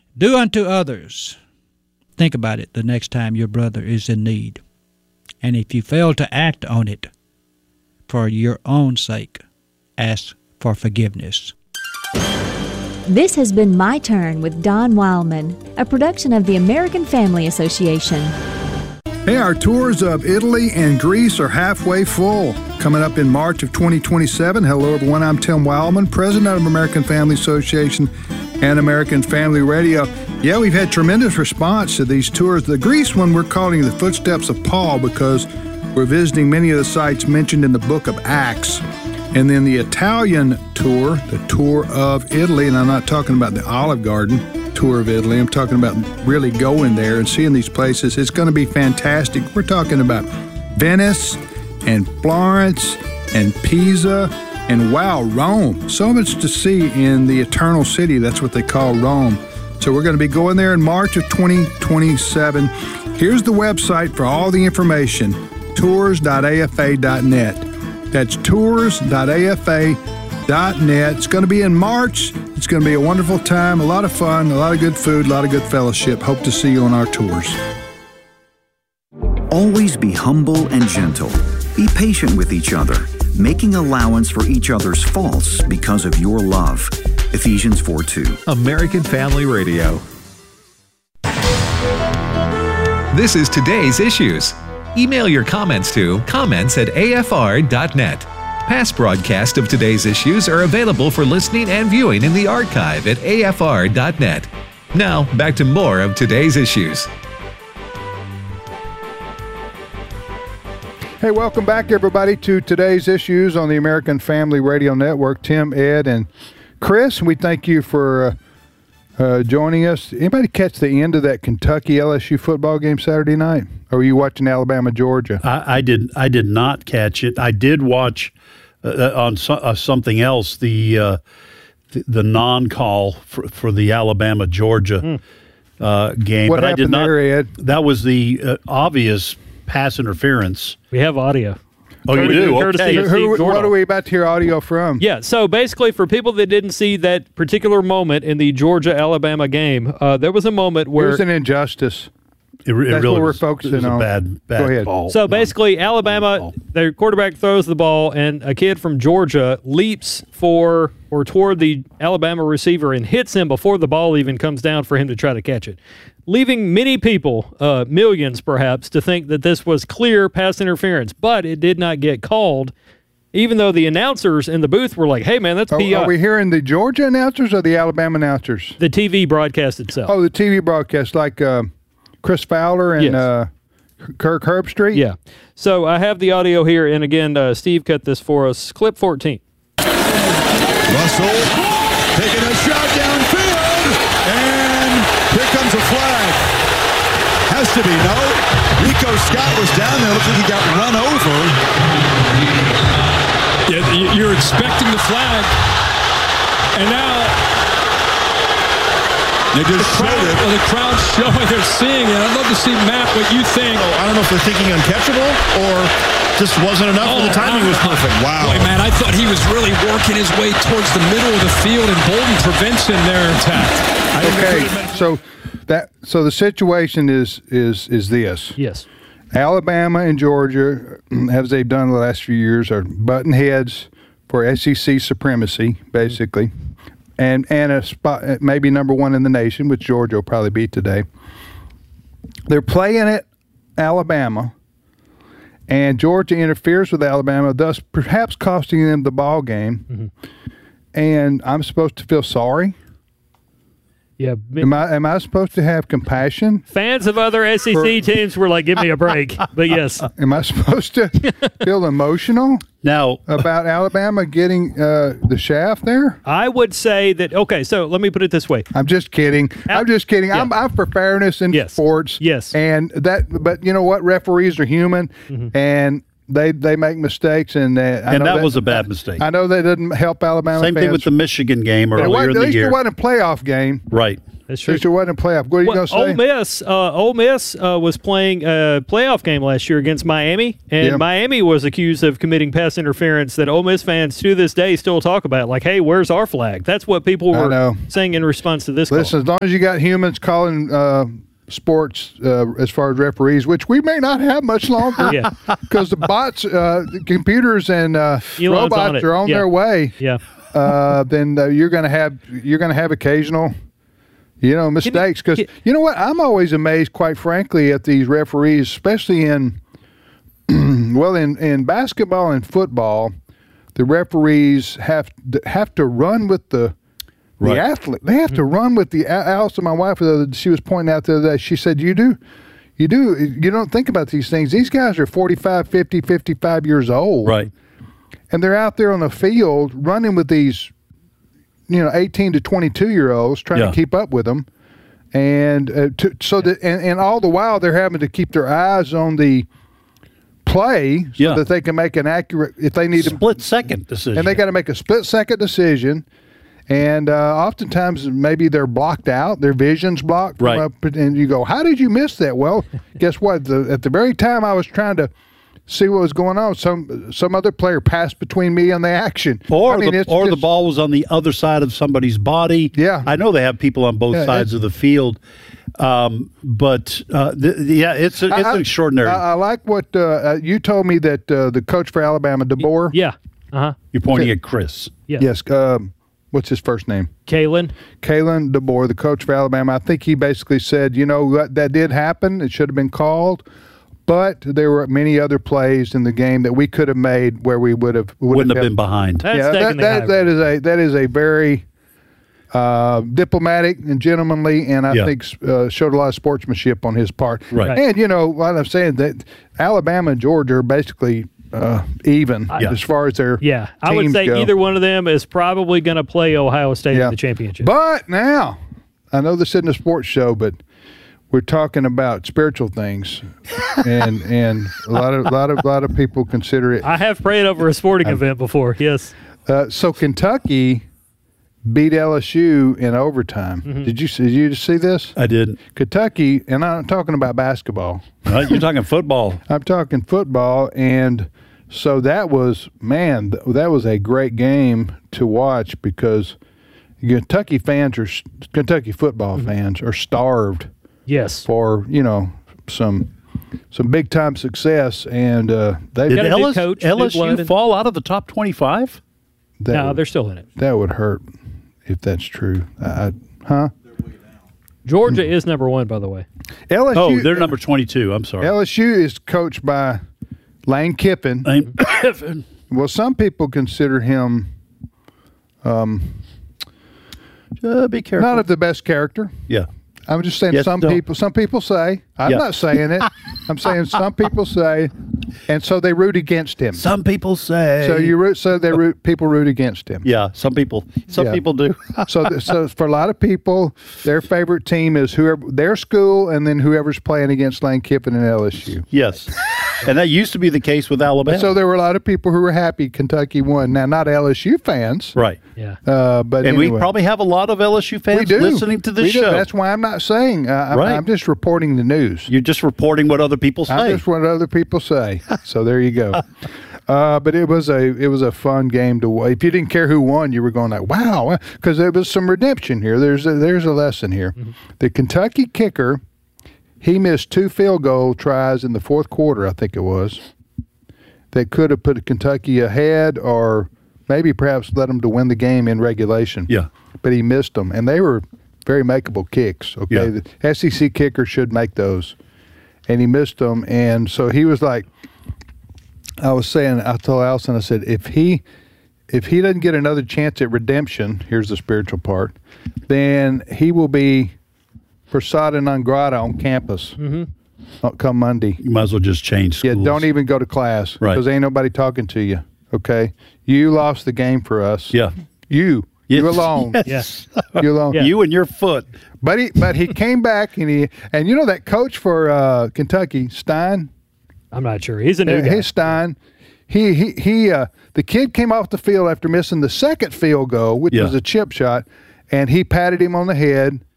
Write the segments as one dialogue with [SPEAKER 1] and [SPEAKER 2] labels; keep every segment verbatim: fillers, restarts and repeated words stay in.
[SPEAKER 1] Do unto others. Think about it the next time your brother is in need. And if you fail to act on it for your own sake, ask for forgiveness.
[SPEAKER 2] This has been My Turn with Don Wildman, a production of the American Family Association.
[SPEAKER 3] Hey, our tours of Italy and Greece are halfway full. Coming up in March of twenty twenty-seven. Hello, everyone. I'm Tim Wildman, president of American Family Association and American Family Radio. Yeah, we've had tremendous response to these tours. The Greece one we're calling The Footsteps of Paul because we're visiting many of the sites mentioned in the book of Acts. And then the Italian tour, the tour of Italy, and I'm not talking about the Olive Garden tour of Italy. I'm talking about really going there and seeing these places. It's going to be fantastic. We're talking about Venice and Florence and Pisa and, wow, Rome. So much to see in the Eternal City. That's what they call Rome. So we're going to be going there in March of twenty twenty-seven. Here's the website for all the information, tours dot a f a dot net. That's tours dot a f a dot net. It's going to be in March. It's going to be a wonderful time, a lot of fun, a lot of good food, a lot of good fellowship. Hope to see you on our tours.
[SPEAKER 4] Always be humble and gentle. Be patient with each other, making allowance for each other's faults because of your love. Ephesians four two.
[SPEAKER 5] American Family Radio. This is Today's Issues. Email your comments to comments at a f r dot net. Past broadcasts of Today's Issues are available for listening and viewing in the archive at a f r dot net. Now, back to more of Today's Issues.
[SPEAKER 3] Hey, welcome back, everybody, to Today's Issues on the American Family Radio Network. Tim, Ed, and Chris, we thank you for uh, uh, joining us. Anybody catch the end of that Kentucky L S U football game Saturday night? Or were you watching Alabama, Georgia?
[SPEAKER 6] I, I did. I did not catch it. I did watch uh, on so, uh, something else the uh, the, the non-call for, for the Alabama Georgia mm. uh, game.
[SPEAKER 3] What
[SPEAKER 6] but
[SPEAKER 3] happened
[SPEAKER 6] I did not,
[SPEAKER 3] there, Ed?
[SPEAKER 6] That was the uh, obvious pass interference.
[SPEAKER 7] We have audio.
[SPEAKER 6] Oh, you do? Okay.
[SPEAKER 7] Who,
[SPEAKER 3] who, what are we about to hear audio from?
[SPEAKER 7] Yeah, so basically for people that didn't see that particular moment in the Georgia-Alabama game, uh, there was a moment where...
[SPEAKER 3] There's an injustice.
[SPEAKER 6] It, it
[SPEAKER 3] That's
[SPEAKER 6] really
[SPEAKER 3] what we're
[SPEAKER 6] was,
[SPEAKER 3] focusing
[SPEAKER 6] it was
[SPEAKER 3] on.
[SPEAKER 6] a bad, bad
[SPEAKER 3] Go ahead.
[SPEAKER 6] ball.
[SPEAKER 7] So basically, Alabama, their quarterback throws the ball, and a kid from Georgia leaps for or toward the Alabama receiver and hits him before the ball even comes down for him to try to catch it, leaving many people, uh, millions perhaps, to think that this was clear pass interference. But it did not get called, even though the announcers in the booth were like, hey, man, that's P I.
[SPEAKER 3] Are we hearing the Georgia announcers or the Alabama announcers?
[SPEAKER 7] The T V broadcast itself.
[SPEAKER 3] Oh, the T V broadcast, like uh, Chris Fowler and
[SPEAKER 7] Yes.
[SPEAKER 3] uh, Kirk Herbstreit?
[SPEAKER 7] Yeah. So I have the audio here, and again, uh, Steve cut this for us. Clip fourteen.
[SPEAKER 8] Russell taking a shot downfield, and here comes a flag. Has to be, no? Rico Scott was down there. Looks like he got run over.
[SPEAKER 9] Yeah, you're expecting the flag, and now
[SPEAKER 8] they just
[SPEAKER 9] the crowd,
[SPEAKER 8] showed it.
[SPEAKER 9] well, the crowd's showing they're seeing it. I'd love to see, Matt, what you think.
[SPEAKER 8] Oh, I don't know if they're thinking uncatchable or just wasn't enough,
[SPEAKER 9] Oh,
[SPEAKER 8] or the timing was perfect. Wow.
[SPEAKER 9] Boy, man, I thought he was really working his way towards the middle of the field, and Bolden prevents him there intact.
[SPEAKER 3] Okay, so that so the situation is is is this.
[SPEAKER 7] Yes.
[SPEAKER 3] Alabama and Georgia, as they've done the last few years, are button heads for S E C supremacy, basically, and and a spot maybe number one in the nation, which Georgia will probably be today. They're playing at Alabama, and Georgia interferes with Alabama, thus perhaps costing them the ball game. Mm-hmm. And I'm supposed to feel sorry.
[SPEAKER 7] Yeah.
[SPEAKER 3] Am I am I supposed to have compassion?
[SPEAKER 7] Fans of other S E C for, teams were like, give me a break. But yes.
[SPEAKER 3] Am I supposed to feel emotional
[SPEAKER 6] now
[SPEAKER 3] about Alabama getting uh, the shaft there?
[SPEAKER 7] I would say that, okay, so let me put it this way.
[SPEAKER 3] I'm just kidding. Al- I'm just kidding. Yeah. I'm, I'm for fairness in
[SPEAKER 7] yes.
[SPEAKER 3] sports.
[SPEAKER 7] Yes.
[SPEAKER 3] And that, but you know what? Referees are human, mm-hmm. and They they make mistakes, and uh, I
[SPEAKER 6] and
[SPEAKER 3] know
[SPEAKER 6] that was a bad mistake.
[SPEAKER 3] I know that didn't help Alabama.
[SPEAKER 6] Same
[SPEAKER 3] fans.
[SPEAKER 6] thing with the Michigan game
[SPEAKER 3] But
[SPEAKER 6] earlier
[SPEAKER 3] it
[SPEAKER 6] in the
[SPEAKER 3] At least
[SPEAKER 6] year.
[SPEAKER 3] it wasn't a playoff game,
[SPEAKER 6] right?
[SPEAKER 7] That's true.
[SPEAKER 3] Since it wasn't a playoff. What are you
[SPEAKER 7] Well,
[SPEAKER 3] going to say?
[SPEAKER 7] Ole Miss, uh, Ole Miss uh, was playing a playoff game last year against Miami, and
[SPEAKER 3] Yeah.
[SPEAKER 7] Miami was accused of committing pass interference that Ole Miss fans to this day still talk about. Like, hey, where's our flag? That's what people
[SPEAKER 3] I
[SPEAKER 7] were
[SPEAKER 3] know.
[SPEAKER 7] saying in response to this
[SPEAKER 3] Listen,
[SPEAKER 7] call.
[SPEAKER 3] as long as you got humans calling uh, sports uh, as far as referees, which we may not have much longer
[SPEAKER 7] Yeah.
[SPEAKER 3] because the bots, uh, the computers, and uh,
[SPEAKER 7] Elon's on
[SPEAKER 3] robots
[SPEAKER 7] it.
[SPEAKER 3] are on
[SPEAKER 7] Yeah.
[SPEAKER 3] their way.
[SPEAKER 7] Yeah.
[SPEAKER 3] Uh, then uh, you're going to have you're going to have occasional, you know, mistakes. Because
[SPEAKER 7] can-
[SPEAKER 3] you know what, I'm always amazed, quite frankly, at these referees, especially in well, in, in basketball and football, the referees have have to run with the.
[SPEAKER 6] Right.
[SPEAKER 3] The athlete, they have to run with the. Allison, my wife, the other, she was pointing out the other day. She said, "You do, you do, you don't think about these things. These guys are forty-five, fifty, fifty-five years old,
[SPEAKER 6] Right.
[SPEAKER 3] and they're out there on the field running with these, you know, eighteen to twenty-two year olds, trying
[SPEAKER 6] Yeah.
[SPEAKER 3] to keep up with them, and uh, to, so that, and, and all the while they're having to keep their eyes on the play so
[SPEAKER 6] Yeah.
[SPEAKER 3] that they can make an accurate. If they need to
[SPEAKER 6] Split second decision.
[SPEAKER 3] and they got to make a split second decision. And uh, oftentimes, maybe they're blocked out, their vision's blocked. from
[SPEAKER 6] Right.
[SPEAKER 3] up- and you go, how did you miss that? Well, guess what? The, at the very time I was trying to see what was going on, some some other player passed between me and the action.
[SPEAKER 6] Or,
[SPEAKER 3] I mean,
[SPEAKER 6] the,
[SPEAKER 3] it's
[SPEAKER 6] or the
[SPEAKER 3] just-
[SPEAKER 6] ball was on the other side of somebody's body.
[SPEAKER 3] Yeah.
[SPEAKER 6] I know they have people on both
[SPEAKER 3] Yeah,
[SPEAKER 6] sides
[SPEAKER 3] it's-
[SPEAKER 6] of the field. Um, but, uh, th- yeah, it's, a, it's
[SPEAKER 3] I- I-
[SPEAKER 6] extraordinary.
[SPEAKER 3] I, I like what uh, uh, you told me that uh, the coach for Alabama, DeBoer.
[SPEAKER 7] Yeah. Uh-huh.
[SPEAKER 6] You're pointing at Chris.
[SPEAKER 7] Yeah.
[SPEAKER 3] Yes. Um, what's his first name?
[SPEAKER 7] Kalen.
[SPEAKER 3] Kalen DeBoer, the coach for Alabama. I think he basically said, you know, that, that did happen. It should have been called. But there were many other plays in the game that we could have made where we would have
[SPEAKER 6] Wouldn't have been behind.
[SPEAKER 7] That's
[SPEAKER 3] yeah,
[SPEAKER 7] taking
[SPEAKER 3] that,
[SPEAKER 7] the
[SPEAKER 3] that,
[SPEAKER 7] high
[SPEAKER 3] that
[SPEAKER 7] road.
[SPEAKER 3] is a that is a very uh, diplomatic and gentlemanly, and I
[SPEAKER 6] Yeah.
[SPEAKER 3] think uh, showed a lot of sportsmanship on his part.
[SPEAKER 6] Right.
[SPEAKER 3] And you know what I'm saying, that Alabama and Georgia are basically uh, even
[SPEAKER 6] Yeah.
[SPEAKER 3] as far as their
[SPEAKER 7] Yeah. I would
[SPEAKER 3] teams
[SPEAKER 7] say
[SPEAKER 3] go.
[SPEAKER 7] either one of them is probably going to play Ohio State
[SPEAKER 3] Yeah.
[SPEAKER 7] in the championship.
[SPEAKER 3] But now, I know this isn't a sports show, but we're talking about spiritual things, and and a lot of lot of lot of people consider it.
[SPEAKER 7] I have prayed over a sporting event before. Yes.
[SPEAKER 3] Uh, so Kentucky beat L S U in overtime.
[SPEAKER 7] Mm-hmm.
[SPEAKER 3] Did you did you see this?
[SPEAKER 6] I didn't.
[SPEAKER 3] Kentucky, and I'm talking about basketball.
[SPEAKER 6] Uh, you're talking football.
[SPEAKER 3] I'm talking football, and so that was man, th- that was a great game to watch because Kentucky fans are Kentucky football
[SPEAKER 7] Mm-hmm.
[SPEAKER 3] fans are starved
[SPEAKER 7] Yes.
[SPEAKER 3] for you know some some big time success, and uh, they
[SPEAKER 6] Did
[SPEAKER 7] got a new
[SPEAKER 6] L S U,
[SPEAKER 7] coach, new
[SPEAKER 6] L S U
[SPEAKER 7] blood, and-
[SPEAKER 6] fall out of the top twenty-five?
[SPEAKER 3] that
[SPEAKER 7] No,
[SPEAKER 3] would,
[SPEAKER 7] they're still in it.
[SPEAKER 3] that would hurt if that's true. I, I, huh?
[SPEAKER 7] Georgia is number one, by the way.
[SPEAKER 3] L S U.
[SPEAKER 6] Oh, they're number twenty-two. I'm sorry.
[SPEAKER 3] L S U is coached by Lane Kiffin.
[SPEAKER 6] Lane-
[SPEAKER 3] Well, some people consider him
[SPEAKER 6] Uh, be careful.
[SPEAKER 3] not of the best character.
[SPEAKER 6] yeah.
[SPEAKER 3] I'm just saying
[SPEAKER 6] Yes,
[SPEAKER 3] some
[SPEAKER 6] no.
[SPEAKER 3] people. Some people say. I'm
[SPEAKER 6] Yeah.
[SPEAKER 3] not saying it. I'm saying some people say, and so they root against him.
[SPEAKER 6] Some people say.
[SPEAKER 3] So you root. So they root. People root against him.
[SPEAKER 6] Yeah, some people. Some
[SPEAKER 3] Yeah.
[SPEAKER 6] people do.
[SPEAKER 3] So, th- so for a lot of people, their favorite team is whoever their school, and then whoever's playing against Lane Kiffin and L S U.
[SPEAKER 6] Yes, and that used to be the case with Alabama.
[SPEAKER 3] So there were a lot of people who were happy Kentucky won. Now, not L S U fans,
[SPEAKER 6] right,
[SPEAKER 7] Yeah.
[SPEAKER 3] uh, but
[SPEAKER 6] and
[SPEAKER 3] anyway.
[SPEAKER 6] we probably have a lot of L S U
[SPEAKER 3] we
[SPEAKER 6] fans
[SPEAKER 3] do
[SPEAKER 6] listening to this
[SPEAKER 3] We do.
[SPEAKER 6] show.
[SPEAKER 3] That's why I'm not saying. Uh, I'm,
[SPEAKER 6] Right.
[SPEAKER 3] I'm just reporting the news.
[SPEAKER 6] You're just reporting what other people say.
[SPEAKER 3] I just what other people say. So there you go. Uh, but it was a it was a fun game to watch. If you didn't care who won, you were going like, wow, because there was some redemption here. There's a, there's a lesson here.
[SPEAKER 6] Mm-hmm.
[SPEAKER 3] The Kentucky kicker, he missed two field goal tries in the fourth quarter, I think it was, that could have put Kentucky ahead or maybe perhaps led them to win the game in regulation.
[SPEAKER 6] Yeah.
[SPEAKER 3] But he missed them, and they were very makeable kicks. Okay,
[SPEAKER 6] Yeah.
[SPEAKER 3] the S E C kicker should make those, and he missed them, and so he was like, I was saying, I told Allison, I said, if he, if he doesn't get another chance at redemption, here's the spiritual part, then he will be persona non grata on campus. Mm-hmm. Come Monday.
[SPEAKER 6] You might as well just change
[SPEAKER 3] Yeah,
[SPEAKER 6] schools.
[SPEAKER 3] don't even go to class
[SPEAKER 6] Right.
[SPEAKER 3] because ain't nobody talking to you. Okay, you lost the game for us.
[SPEAKER 6] Yeah.
[SPEAKER 3] you,
[SPEAKER 6] Yes.
[SPEAKER 3] you alone,
[SPEAKER 6] Yes.
[SPEAKER 3] you alone.
[SPEAKER 7] Yeah.
[SPEAKER 6] You and your foot.
[SPEAKER 3] But he, but he came back and he, and you know that coach for uh, Kentucky, Stein,
[SPEAKER 7] I'm not sure. He's a new
[SPEAKER 3] uh,
[SPEAKER 7] guy.
[SPEAKER 3] his Stein, he he he. Uh, the kid came off the field after missing the second field goal, which
[SPEAKER 6] Yeah.
[SPEAKER 3] was a chip shot, and he patted him on the head,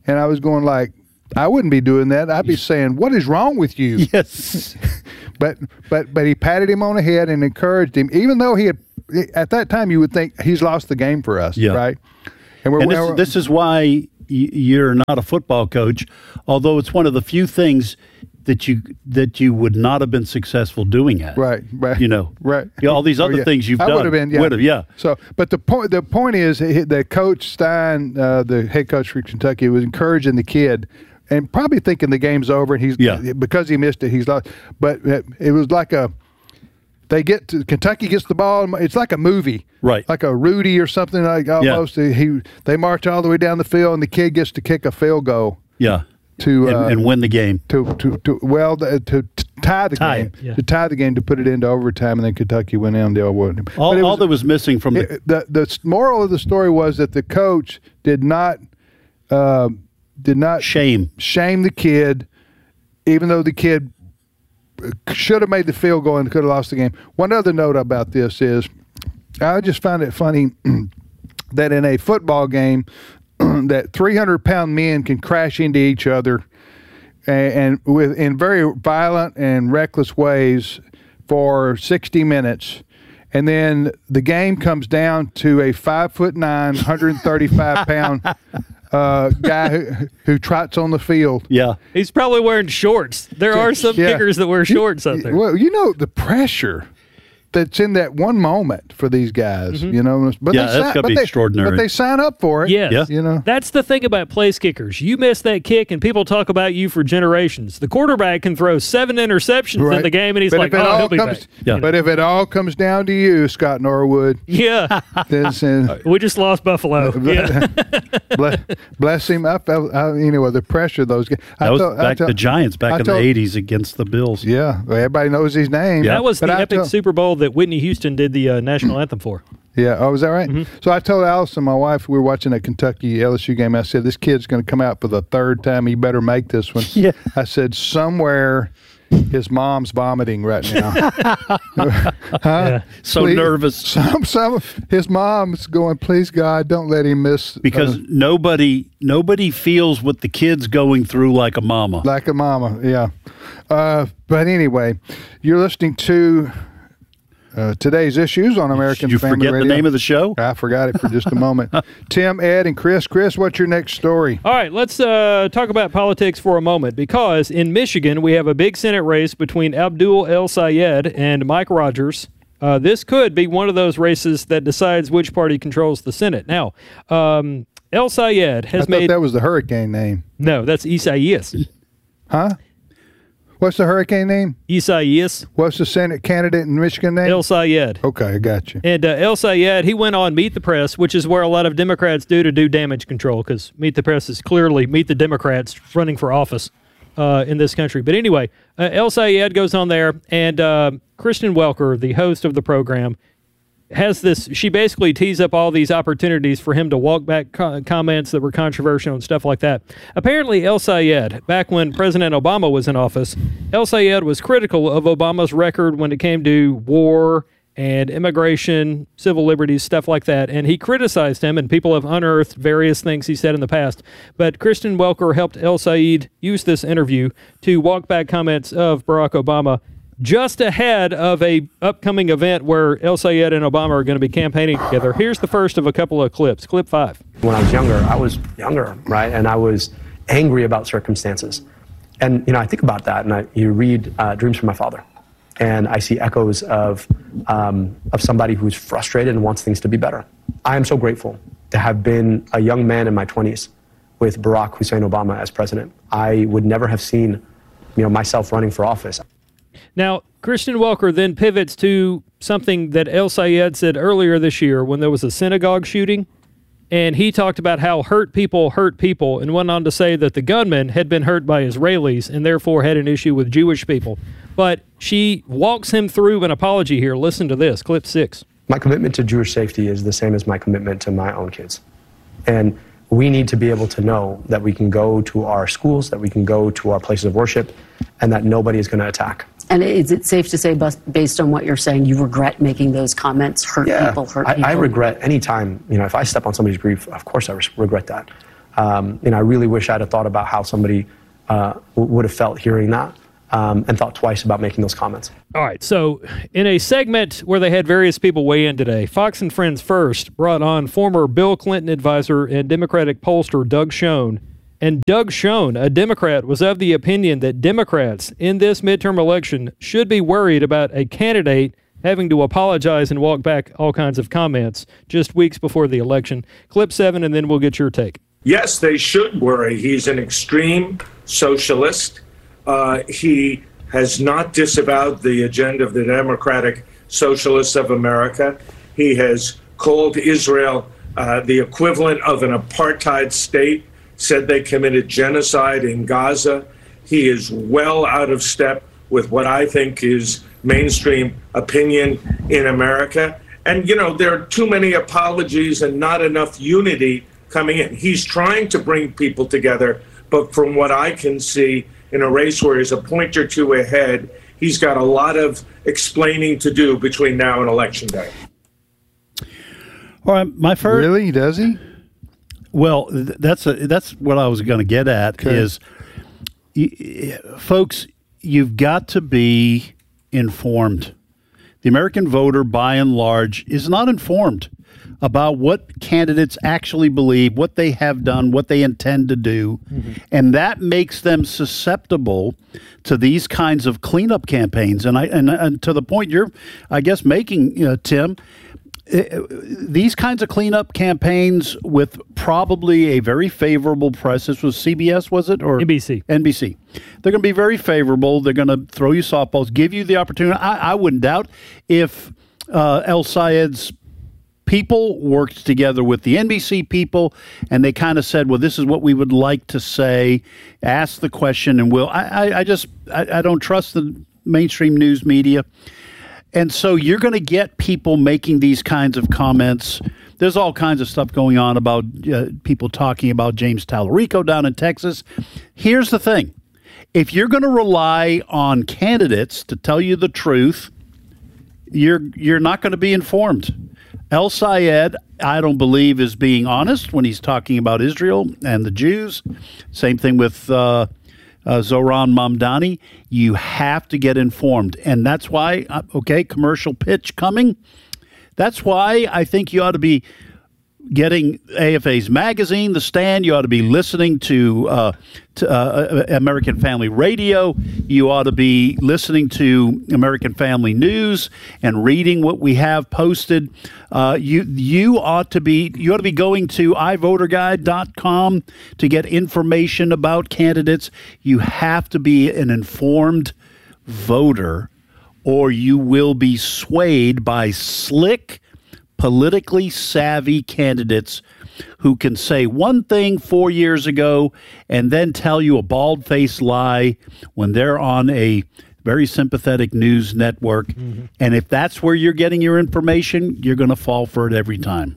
[SPEAKER 3] And I was going like, I wouldn't be doing that. I'd be saying, what is wrong with you?
[SPEAKER 6] Yes.
[SPEAKER 3] but but but he patted him on the head and encouraged him, even though he had, at that time you would think he's lost the game for us,
[SPEAKER 6] yeah.
[SPEAKER 3] right? And, we're,
[SPEAKER 6] and this,
[SPEAKER 3] we're,
[SPEAKER 6] this is why you're not a football coach, although it's one of the few things that you that you would not have been successful doing at.
[SPEAKER 3] Right, right.
[SPEAKER 6] You know,
[SPEAKER 3] right.
[SPEAKER 6] You know, all these other
[SPEAKER 3] oh, yeah.
[SPEAKER 6] things you've
[SPEAKER 3] I
[SPEAKER 6] done.
[SPEAKER 3] would have been, yeah.
[SPEAKER 6] Would have, yeah.
[SPEAKER 3] So, but the point the point is that Coach Stein, uh, the head coach for Kentucky, was encouraging the kid and probably thinking the game's over and he's
[SPEAKER 6] yeah.
[SPEAKER 3] because he missed it, he's lost. But it was like a they get to Kentucky gets the ball. It's like a movie,
[SPEAKER 6] right?
[SPEAKER 3] Like a Rudy or something like almost. Yeah. He they march all the way down the field, and the kid gets to kick a field goal.
[SPEAKER 6] Yeah,
[SPEAKER 3] to
[SPEAKER 6] and,
[SPEAKER 3] uh,
[SPEAKER 6] and win the game.
[SPEAKER 3] To to, to well to, to tie the
[SPEAKER 6] tie
[SPEAKER 3] game.
[SPEAKER 6] Yeah.
[SPEAKER 3] To tie the game to put it into overtime, and then Kentucky went in. They all won.
[SPEAKER 6] All, all that was missing from the,
[SPEAKER 3] it, the the moral of the story was that the coach did not uh, did not
[SPEAKER 6] shame
[SPEAKER 3] shame the kid, even though the kid should have made the field goal and could have lost the game. One other note about this is I just found it funny that in a football game that three hundred pound men can crash into each other and, and with in very violent and reckless ways for sixty minutes. And then the game comes down to a five foot nine, one hundred thirty-five pound uh, guy who, who trots on the field.
[SPEAKER 6] Yeah.
[SPEAKER 7] He's probably wearing shorts. There are some
[SPEAKER 3] yeah.
[SPEAKER 7] kickers that wear shorts out there.
[SPEAKER 3] Well, you know, the pressure that's in that one moment for these guys,
[SPEAKER 7] Mm-hmm.
[SPEAKER 3] you know. But
[SPEAKER 6] yeah,
[SPEAKER 3] they
[SPEAKER 6] that's
[SPEAKER 3] sign,
[SPEAKER 6] got to be
[SPEAKER 3] they,
[SPEAKER 6] extraordinary.
[SPEAKER 3] But they sign up for it.
[SPEAKER 7] Yes.
[SPEAKER 6] Yeah.
[SPEAKER 3] You know.
[SPEAKER 7] That's the thing about place kickers. You miss that kick, and people talk about you for generations. The quarterback can throw seven interceptions
[SPEAKER 3] Right.
[SPEAKER 7] in the game, and he's
[SPEAKER 3] but
[SPEAKER 7] like,
[SPEAKER 3] if it
[SPEAKER 7] oh,
[SPEAKER 3] all
[SPEAKER 7] he'll be
[SPEAKER 3] comes,
[SPEAKER 7] back.
[SPEAKER 6] Yeah.
[SPEAKER 3] But if it all comes down to you, Scott Norwood,
[SPEAKER 7] Yeah.
[SPEAKER 3] this, uh,
[SPEAKER 7] We just lost Buffalo. Yeah.
[SPEAKER 3] bless, bless him. I felt, I, you know, the pressure those guys.
[SPEAKER 6] That
[SPEAKER 3] I
[SPEAKER 6] was
[SPEAKER 3] told- I
[SPEAKER 6] back
[SPEAKER 3] told-
[SPEAKER 6] the Giants back
[SPEAKER 3] I
[SPEAKER 6] in
[SPEAKER 3] told-
[SPEAKER 6] the eighties against the Bills.
[SPEAKER 3] Yeah, well, everybody knows his name.
[SPEAKER 6] Yeah.
[SPEAKER 7] That was
[SPEAKER 3] But
[SPEAKER 7] the
[SPEAKER 3] I
[SPEAKER 7] epic
[SPEAKER 3] told-
[SPEAKER 7] Super Bowl that Whitney Houston did the uh, national anthem for.
[SPEAKER 3] Yeah. Oh, was that right?
[SPEAKER 7] Mm-hmm.
[SPEAKER 3] So I told Allison, my wife, we were watching a Kentucky L S U game. I said, this kid's going to come out for the third time. He better make this one.
[SPEAKER 6] Yeah.
[SPEAKER 3] I said, somewhere his mom's vomiting right now. huh?
[SPEAKER 7] Yeah.
[SPEAKER 6] So
[SPEAKER 3] Please-
[SPEAKER 6] nervous.
[SPEAKER 3] Some, some, his mom's going, please, God, don't let him miss.
[SPEAKER 6] Because
[SPEAKER 3] uh,
[SPEAKER 6] nobody nobody feels what the kid's going through like a mama.
[SPEAKER 3] like a mama, yeah. Uh, but anyway, you're listening to uh, today's issues on American
[SPEAKER 6] Did you
[SPEAKER 3] Family
[SPEAKER 6] forget
[SPEAKER 3] Radio.
[SPEAKER 6] the name of the show?
[SPEAKER 3] I forgot it for just a moment. Tim, Ed, and Chris. Chris, what's your next story?
[SPEAKER 7] All right, let's uh, talk about politics for a moment, because in Michigan we have a big Senate race between Abdul El Sayed and Mike Rogers. Uh, this could be one of those races that decides which party controls the Senate. Now, um, El Sayed
[SPEAKER 3] I
[SPEAKER 7] has
[SPEAKER 3] thought
[SPEAKER 7] made
[SPEAKER 3] that was the hurricane name.
[SPEAKER 7] no, that's Isaias.
[SPEAKER 3] Huh? What's the hurricane name?
[SPEAKER 7] Isaias
[SPEAKER 3] What's the Senate candidate in Michigan name?
[SPEAKER 7] El Sayed.
[SPEAKER 3] Okay, I got you.
[SPEAKER 7] And uh, El Sayed, he went on Meet the Press, which is where a lot of Democrats do to do damage control, because Meet the Press is clearly Meet the Democrats running for office uh, in this country. But anyway, uh, El Sayed goes on there, and uh, Kristen Welker, the host of the program, has this, she basically tees up all these opportunities for him to walk back co- comments that were controversial and stuff like that. Apparently, El Sayed, back when President Obama was in office, El Sayed was critical of Obama's record when it came to war and immigration, civil liberties, stuff like that. And he criticized him, and people have unearthed various things he said in the past. But Kristen Welker helped El Sayed use this interview to walk back comments of Barack Obama just ahead of a upcoming event where El Sayed and Obama are going to be campaigning together. Here's the first of a couple of clips. Clip five.
[SPEAKER 10] When I was younger, I was younger, right? And I was angry about circumstances. And, you know, I think about that, and I, you read uh, Dreams from My Father, and I see echoes of, um, of somebody who's frustrated and wants things to be better. I am so grateful to have been a young man in my twenties with Barack Hussein Obama as president. I would never have seen, you know, myself running for office.
[SPEAKER 7] Now, Kristen Welker then pivots to something that El Sayed said earlier this year when there was a synagogue shooting, and he talked about how hurt people hurt people, and went on to say that the gunman had been hurt by Israelis and therefore had an issue with Jewish people. But she walks him through an apology here. Listen to this, clip six.
[SPEAKER 10] My commitment to Jewish safety is the same as my commitment to my own kids. And we need to be able to know that we can go to our schools, that we can go to our places of worship, and that nobody is going to attack.
[SPEAKER 11] And is it safe to say, based on what you're saying, you regret making those comments, hurt
[SPEAKER 10] Yeah,
[SPEAKER 11] people, hurt
[SPEAKER 10] I,
[SPEAKER 11] people?
[SPEAKER 10] I regret any time, you know, if I step on somebody's grief, of course I regret that. Um, and I really wish I'd have thought about how somebody uh, w- would have felt hearing that um, and thought twice about making those comments.
[SPEAKER 7] All right, so in a segment where they had various people weigh in today, Fox and Friends First brought on former Bill Clinton advisor and Democratic pollster Doug Schoen. And Doug Schoen, a Democrat, was of the opinion that Democrats in this midterm election should be worried about a candidate having to apologize and walk back all kinds of comments just weeks before the election. Clip seven, and then we'll get your take.
[SPEAKER 12] Yes, they should worry. He's an extreme socialist. Uh, he has not disavowed the agenda of the Democratic Socialists of America. He has called Israel uh, the equivalent of an apartheid state, said they committed genocide in Gaza. He is well out of step with what I think is mainstream opinion in America. And, you know, there are too many apologies and not enough unity coming in. He's trying to bring people together, but from what I can see, in a race where he's a point or two ahead, he's got a lot of explaining to do between now and Election Day.
[SPEAKER 6] All right, my first.
[SPEAKER 3] Really, does he?
[SPEAKER 6] Well, th- that's a, that's what I was going to get at. Okay. Is, y- folks, you've got to be informed. The American voter, by and large, is not informed about what candidates actually believe, what they have done, what they intend to do. Mm-hmm. And that makes them susceptible to these kinds of cleanup campaigns. And I and, and to the point you're, I guess, making, uh, Tim, uh, these kinds of cleanup campaigns with probably a very favorable press. This was C B S, was it? Or
[SPEAKER 7] N B C.
[SPEAKER 6] N B C. They're going to be very favorable. They're going to throw you softballs, give you the opportunity. I, I wouldn't doubt if uh, El Sayed's people worked together with the N B C people, and they kind of said, well, this is what we would like to say, ask the question, and we'll, I, I, I just, I, I don't trust the mainstream news media. And so you're going to get people making these kinds of comments. There's all kinds of stuff going on about uh, people talking about James Tallarico down in Texas. Here's the thing. If you're going to rely on candidates to tell you the truth, you're you're not going to be informed. El Sayed, I don't believe, is being honest when he's talking about Israel and the Jews. Same thing with uh, uh, Zohran Mamdani. You have to get informed. And that's why, uh, okay, commercial pitch coming. That's why I think you ought to be getting A F A's magazine, The Stand. You ought to be listening to, uh, to uh, American Family Radio. You ought to be listening to American Family News and reading what we have posted. Uh, you you ought to be you ought to be going to i voter guide dot com to get information about candidates. You have to be an informed voter, or you will be swayed by slick, politically savvy candidates who can say one thing four years ago and then tell you a bald-faced lie when they're on a very sympathetic news network. Mm-hmm. And if that's where you're getting your information, you're going to fall for it every time.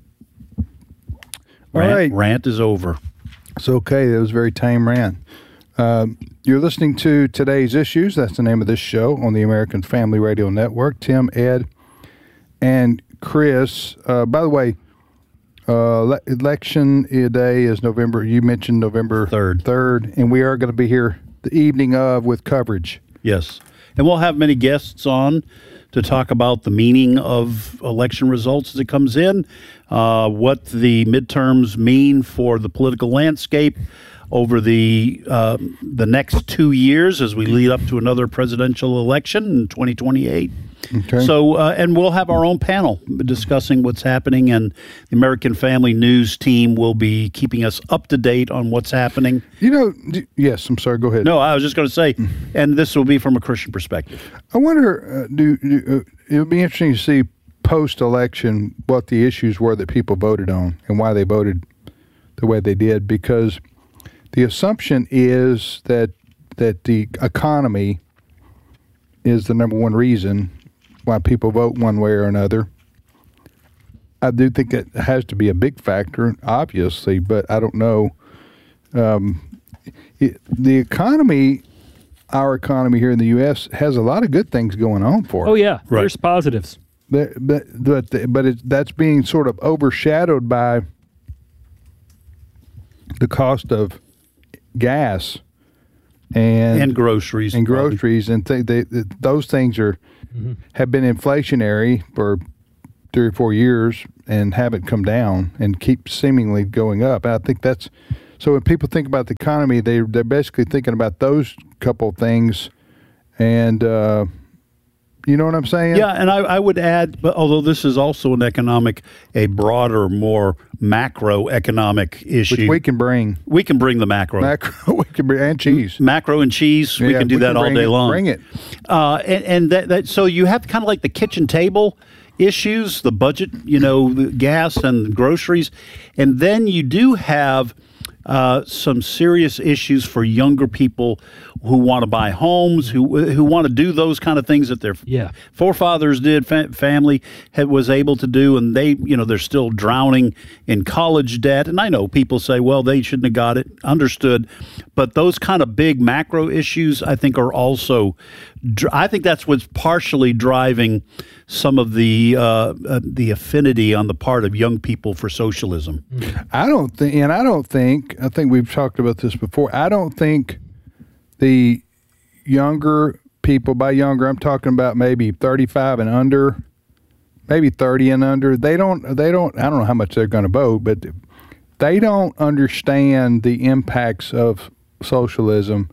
[SPEAKER 6] Rant,
[SPEAKER 3] All right.
[SPEAKER 6] Rant is over.
[SPEAKER 3] It's okay. That was a very tame rant. Um, you're listening to Today's Issues. That's the name of this show on the American Family Radio Network. Tim, Ed, and Chris. Uh, by the way, uh, le- election day is November. You mentioned November
[SPEAKER 6] third.
[SPEAKER 3] Third, and we are going to be here the evening of with coverage.
[SPEAKER 6] Yes, and we'll have many guests on to talk about the meaning of election results as it comes in, uh, what the midterms mean for the political landscape over the uh, the next two years as we lead up to another presidential election in twenty twenty-eight. Okay. So, uh, and we'll have our own panel discussing what's happening, and the American Family News team will be keeping us up to date on what's happening.
[SPEAKER 3] You know, d- yes, I'm sorry, go ahead.
[SPEAKER 6] No, I was just going to say, and this will be from a Christian perspective.
[SPEAKER 3] I wonder, uh, do, do uh, it would be interesting to see post-election what the issues were that people voted on and why they voted the way they did, because the assumption is that that the economy is the number one reason why people vote one way or another. I do think it has to be a big factor, obviously, but I don't know. Um, it, the economy, our economy here in the U S, has a lot of good things going on for it.
[SPEAKER 7] Oh, yeah. Right. There's positives.
[SPEAKER 3] But but but, but it, that's being sort of overshadowed by the cost of gas and
[SPEAKER 6] and groceries
[SPEAKER 3] and groceries probably. and th- they, th- those things are mm-hmm. have been inflationary for three or four years and haven't come down and keep seemingly going up. And I think that's so when people think about the economy, they they're basically thinking about those couple things, and uh, you know what I'm saying?
[SPEAKER 6] Yeah, and I, I would add, but although this is also an economic, a broader, more macroeconomic issue,
[SPEAKER 3] which we can bring.
[SPEAKER 6] We can bring the macro.
[SPEAKER 3] Macro, we can bring and cheese.
[SPEAKER 6] Macro and cheese. Yeah, we can do we that can all day
[SPEAKER 3] it,
[SPEAKER 6] long.
[SPEAKER 3] Bring it.
[SPEAKER 6] Uh, and and that, that so you have kind of like the kitchen table issues, the budget, you know, the gas and groceries, and then you do have uh, some serious issues for younger people who want to buy homes, who who want to do those kind of things that their
[SPEAKER 7] yeah.
[SPEAKER 6] forefathers did, fa- family had, was able to do, and they, you know, they're still drowning in college debt. And I know people say, well, they shouldn't have got it, understood. But those kind of big macro issues, I think, are also, I think that's what's partially driving some of the uh, uh, the affinity on the part of young people for socialism.
[SPEAKER 3] I don't think, and I don't think, I think we've talked about this before, I don't think the younger people, by younger, I'm talking about maybe thirty-five and under, maybe thirty and under, they don't, they don't, I don't know how much they're going to vote, but they don't understand the impacts of socialism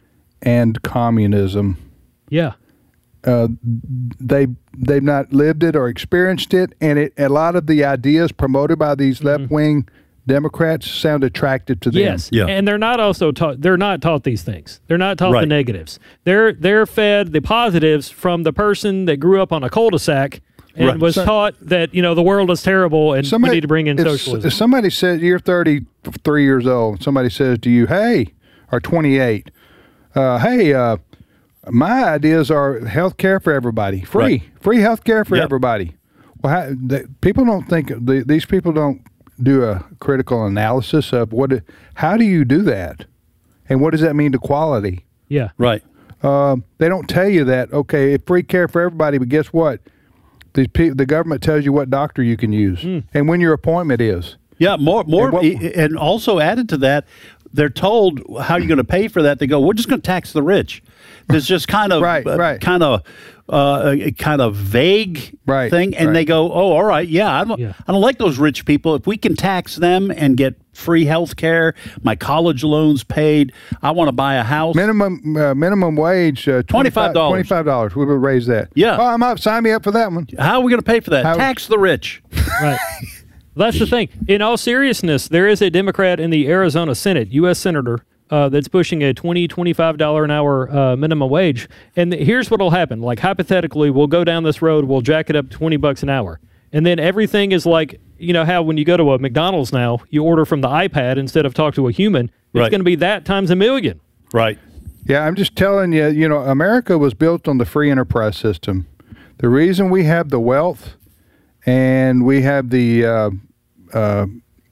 [SPEAKER 3] and communism.
[SPEAKER 7] Yeah.
[SPEAKER 3] Uh, they they've not lived it or experienced it, and it a lot of the ideas promoted by these mm-hmm. left wing Democrats sound attractive to them.
[SPEAKER 7] Yes, yeah. And they're not also taught. They're not taught these things. They're not taught
[SPEAKER 6] right.
[SPEAKER 7] the negatives. They're they're fed the positives from the person that grew up on a cul-de-sac and right. was so, taught that, you know, the world is terrible and somebody, we need to bring in socialism.
[SPEAKER 3] If somebody says you're thirty-three years old, somebody says to you, "Hey," or twenty-eight, uh, "Hey." Uh, My ideas are health care for everybody, free, right. free health care for yep. everybody. Well, how, the, people don't think the, these people don't do a critical analysis of what, it, how do you do that, and what does that mean to quality?
[SPEAKER 7] Yeah,
[SPEAKER 6] right.
[SPEAKER 3] Um, they don't tell you that. Okay, free care for everybody, but guess what? The the government tells you what doctor you can use mm. and when your appointment is.
[SPEAKER 6] Yeah, more, more, and, what, and also added to that, they're told how you're going to pay for that. They go, we're just going to tax the rich. There's just kind of,
[SPEAKER 3] right,
[SPEAKER 6] uh,
[SPEAKER 3] right.
[SPEAKER 6] kind of, uh, a kind of vague
[SPEAKER 3] right,
[SPEAKER 6] thing, and
[SPEAKER 3] right.
[SPEAKER 6] they go, oh, all right, yeah, I don't,
[SPEAKER 7] yeah.
[SPEAKER 6] I don't like those rich people. If we can tax them and get free health care, my college loans paid, I want to buy a house.
[SPEAKER 3] Minimum uh, minimum wage, uh,
[SPEAKER 6] twenty-five dollars.
[SPEAKER 3] twenty-five dollars. We will raise that.
[SPEAKER 6] Yeah.
[SPEAKER 3] Oh, I'm up. Sign me up for that one.
[SPEAKER 6] How are we going to pay for that?
[SPEAKER 3] How,
[SPEAKER 6] tax the rich.
[SPEAKER 7] Right. That's the thing. In all seriousness, there is a Democrat in the Arizona Senate, U S Senator, uh, that's pushing a twenty dollars, twenty-five dollars an hour uh, minimum wage. And th- here's what will happen. Like, hypothetically, we'll go down this road, we'll jack it up to twenty bucks an hour. And then everything is like, you know, how when you go to a McDonald's now, you order from the iPad instead of talk to a human. It's
[SPEAKER 6] right.
[SPEAKER 7] going to be that times a million.
[SPEAKER 6] Right.
[SPEAKER 3] Yeah, I'm just telling you, you know, America was built on the free enterprise system. The reason we have the wealth and we have the uh, uh,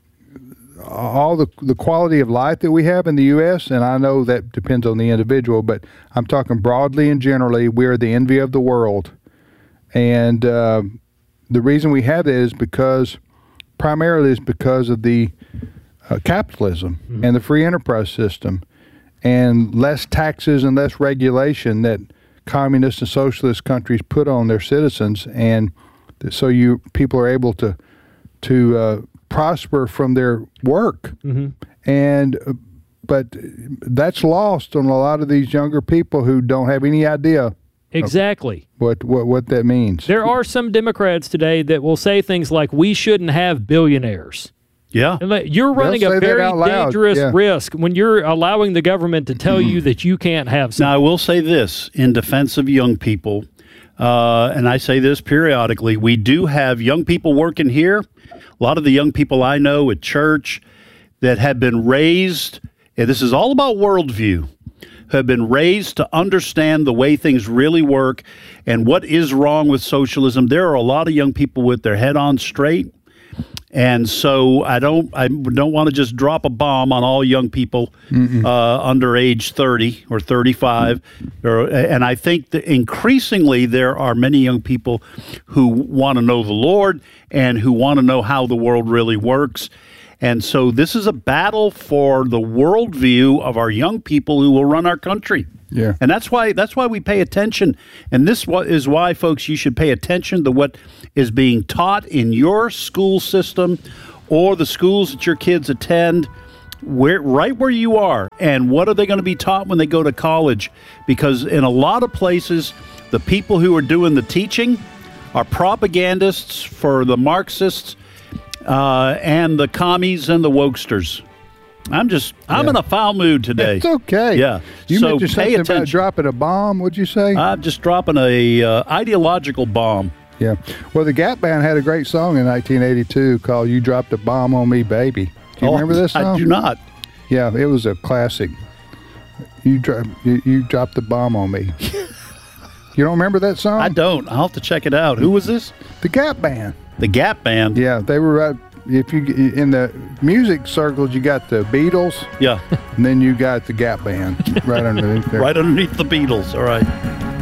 [SPEAKER 3] all the the quality of life that we have in the U S, and I know that depends on the individual, but I'm talking broadly and generally, we are the envy of the world. And uh, the reason we have that is because, primarily is because of the uh, capitalism mm-hmm. and the free enterprise system, and less taxes and less regulation that communist and socialist countries put on their citizens, and so you people are able to to uh, prosper from their work.
[SPEAKER 7] Mm-hmm.
[SPEAKER 3] And uh, but that's lost on a lot of these younger people who don't have any idea
[SPEAKER 7] exactly
[SPEAKER 3] what what what that means.
[SPEAKER 7] There are some Democrats today that will say things like, "We shouldn't have billionaires."
[SPEAKER 6] Yeah.
[SPEAKER 7] You're running a very dangerous
[SPEAKER 3] yeah.
[SPEAKER 7] risk when you're allowing the government to tell you that you can't have something.
[SPEAKER 6] Now, I will say this in defense of young people, uh, and I say this periodically, we do have young people working here. A lot of the young people I know at church that have been raised, and this is all about worldview, have been raised to understand the way things really work and what is wrong with socialism. There are a lot of young people with their head on straight. And so I don't I don't want to just drop a bomb on all young people uh, under age thirty or thirty-five. Or, and I think that increasingly there are many young people who want to know the Lord and who want to know how the world really works. And so this is a battle for the worldview of our young people who will run our country.
[SPEAKER 3] Yeah.
[SPEAKER 6] And that's why that's why we pay attention. And this is why, folks, you should pay attention to what is being taught in your school system or the schools that your kids attend, where right where you are. And what are they going to be taught when they go to college? Because in a lot of places, the people who are doing the teaching are propagandists for the Marxists uh, and the commies and the wokesters. I'm just, I'm
[SPEAKER 3] Yeah.
[SPEAKER 6] in a foul mood today.
[SPEAKER 3] It's okay.
[SPEAKER 6] Yeah.
[SPEAKER 3] You
[SPEAKER 6] so
[SPEAKER 3] mentioned
[SPEAKER 6] pay
[SPEAKER 3] something
[SPEAKER 6] attention.
[SPEAKER 3] about dropping a bomb, would you say?
[SPEAKER 6] I'm just dropping a uh, ideological bomb.
[SPEAKER 3] Yeah. Well, the Gap Band had a great song in nineteen eighty-two called You Dropped a Bomb on Me, Baby. Do you
[SPEAKER 6] Oh,
[SPEAKER 3] remember this song?
[SPEAKER 6] I do not.
[SPEAKER 3] Yeah, it was a classic. You, dro- you, you dropped the bomb on me. You don't remember that song?
[SPEAKER 6] I don't. I'll have to check it out. Who was this?
[SPEAKER 3] The Gap Band.
[SPEAKER 6] The Gap Band?
[SPEAKER 3] Yeah, they were right. If you in the music circles, you got the Beatles.
[SPEAKER 6] Yeah.
[SPEAKER 3] And then you got the Gap Band right underneath there.
[SPEAKER 6] Right underneath the Beatles. All right.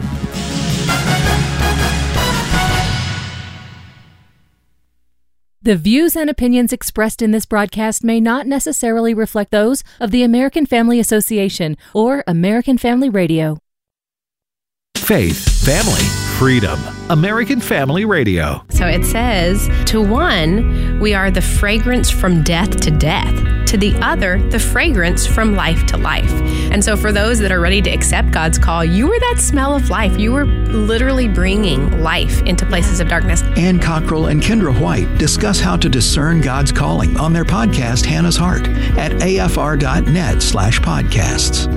[SPEAKER 13] The views and opinions expressed in this broadcast may not necessarily reflect those of the American Family Association or American Family Radio.
[SPEAKER 5] Faith, family, freedom. American Family Radio.
[SPEAKER 14] So it says, to one, we are the fragrance from death to death. To the other, the fragrance from life to life. And so for those that are ready to accept God's call, you are that smell of life. You are literally bringing life into places of darkness.
[SPEAKER 4] Ann Cockrell and Kendra White discuss how to discern God's calling on their podcast, Hannah's Heart, at afr.net slash podcasts.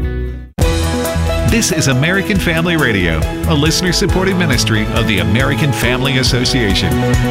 [SPEAKER 5] This is American Family Radio, a listener-supported ministry of the American Family Association.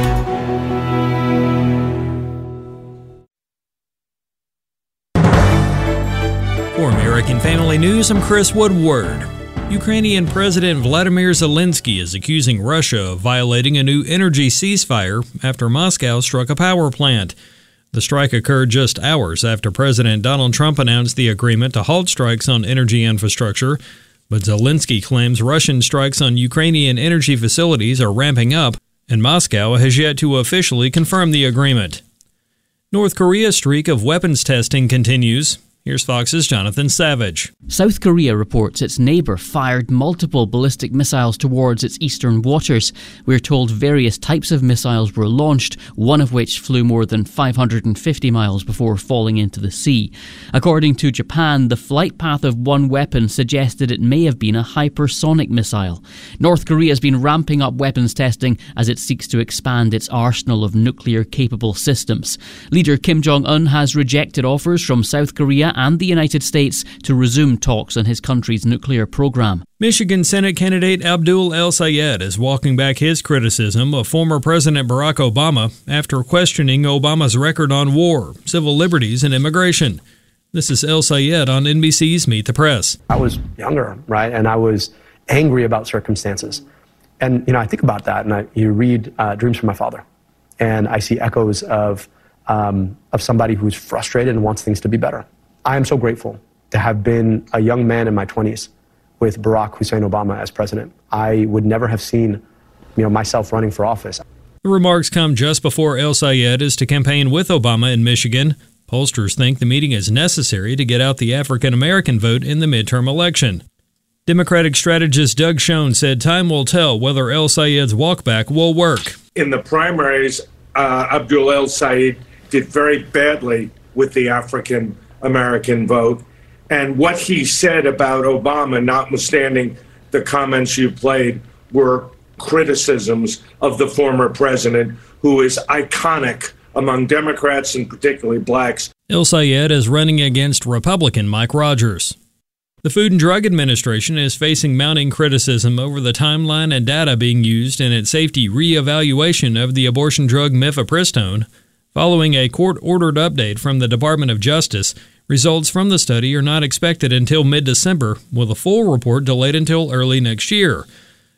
[SPEAKER 15] For American Family News, I'm Chris Woodward. Ukrainian President Vladimir Zelensky is accusing Russia of violating a new energy ceasefire after Moscow struck a power plant. The strike occurred just hours after President Donald Trump announced the agreement to halt strikes on energy infrastructure. But Zelensky claims Russian strikes on Ukrainian energy facilities are ramping up, and Moscow has yet to officially confirm the agreement. North Korea's streak of weapons testing continues. Here's Fox's Jonathan Savage.
[SPEAKER 16] South Korea reports its neighbour fired multiple ballistic missiles towards its eastern waters. We're told various types of missiles were launched, one of which flew more than five hundred fifty miles before falling into the sea. According to Japan, the flight path of one weapon suggested it may have been a hypersonic missile. North Korea has been ramping up weapons testing as it seeks to expand its arsenal of nuclear-capable systems. Leader Kim Jong-un has rejected offers from South Korea and the United States to resume talks on his country's nuclear program.
[SPEAKER 15] Michigan Senate candidate Abdul El-Sayed is walking back his criticism of former President Barack Obama after questioning Obama's record on war, civil liberties, and immigration. This is El-Sayed on N B C's Meet the Press.
[SPEAKER 10] I was younger, right, and I was angry about circumstances. And, you know, I think about that, and I, you read uh, Dreams from My Father, and I see echoes of, um, of somebody who's frustrated and wants things to be better. I am so grateful to have been a young man in my twenties with Barack Hussein Obama as president. I would never have seen, you know, myself running for office.
[SPEAKER 15] The remarks come just before El-Sayed is to campaign with Obama in Michigan. Pollsters think the meeting is necessary to get out the African-American vote in the midterm election. Democratic strategist Doug Schoen said time will tell whether El-Sayed's walkback will work.
[SPEAKER 12] In the primaries, uh, Abdul El-Sayed did very badly with the African American vote. And what he said about Obama, notwithstanding the comments you played, were criticisms of the former president, who is iconic among Democrats and particularly blacks.
[SPEAKER 15] El-Sayed is running against Republican Mike Rogers. The Food and Drug Administration is facing mounting criticism over the timeline and data being used in its safety re-evaluation of the abortion drug mifepristone. Following a court-ordered update from the Department of Justice, results from the study are not expected until mid-December, with a full report delayed until early next year.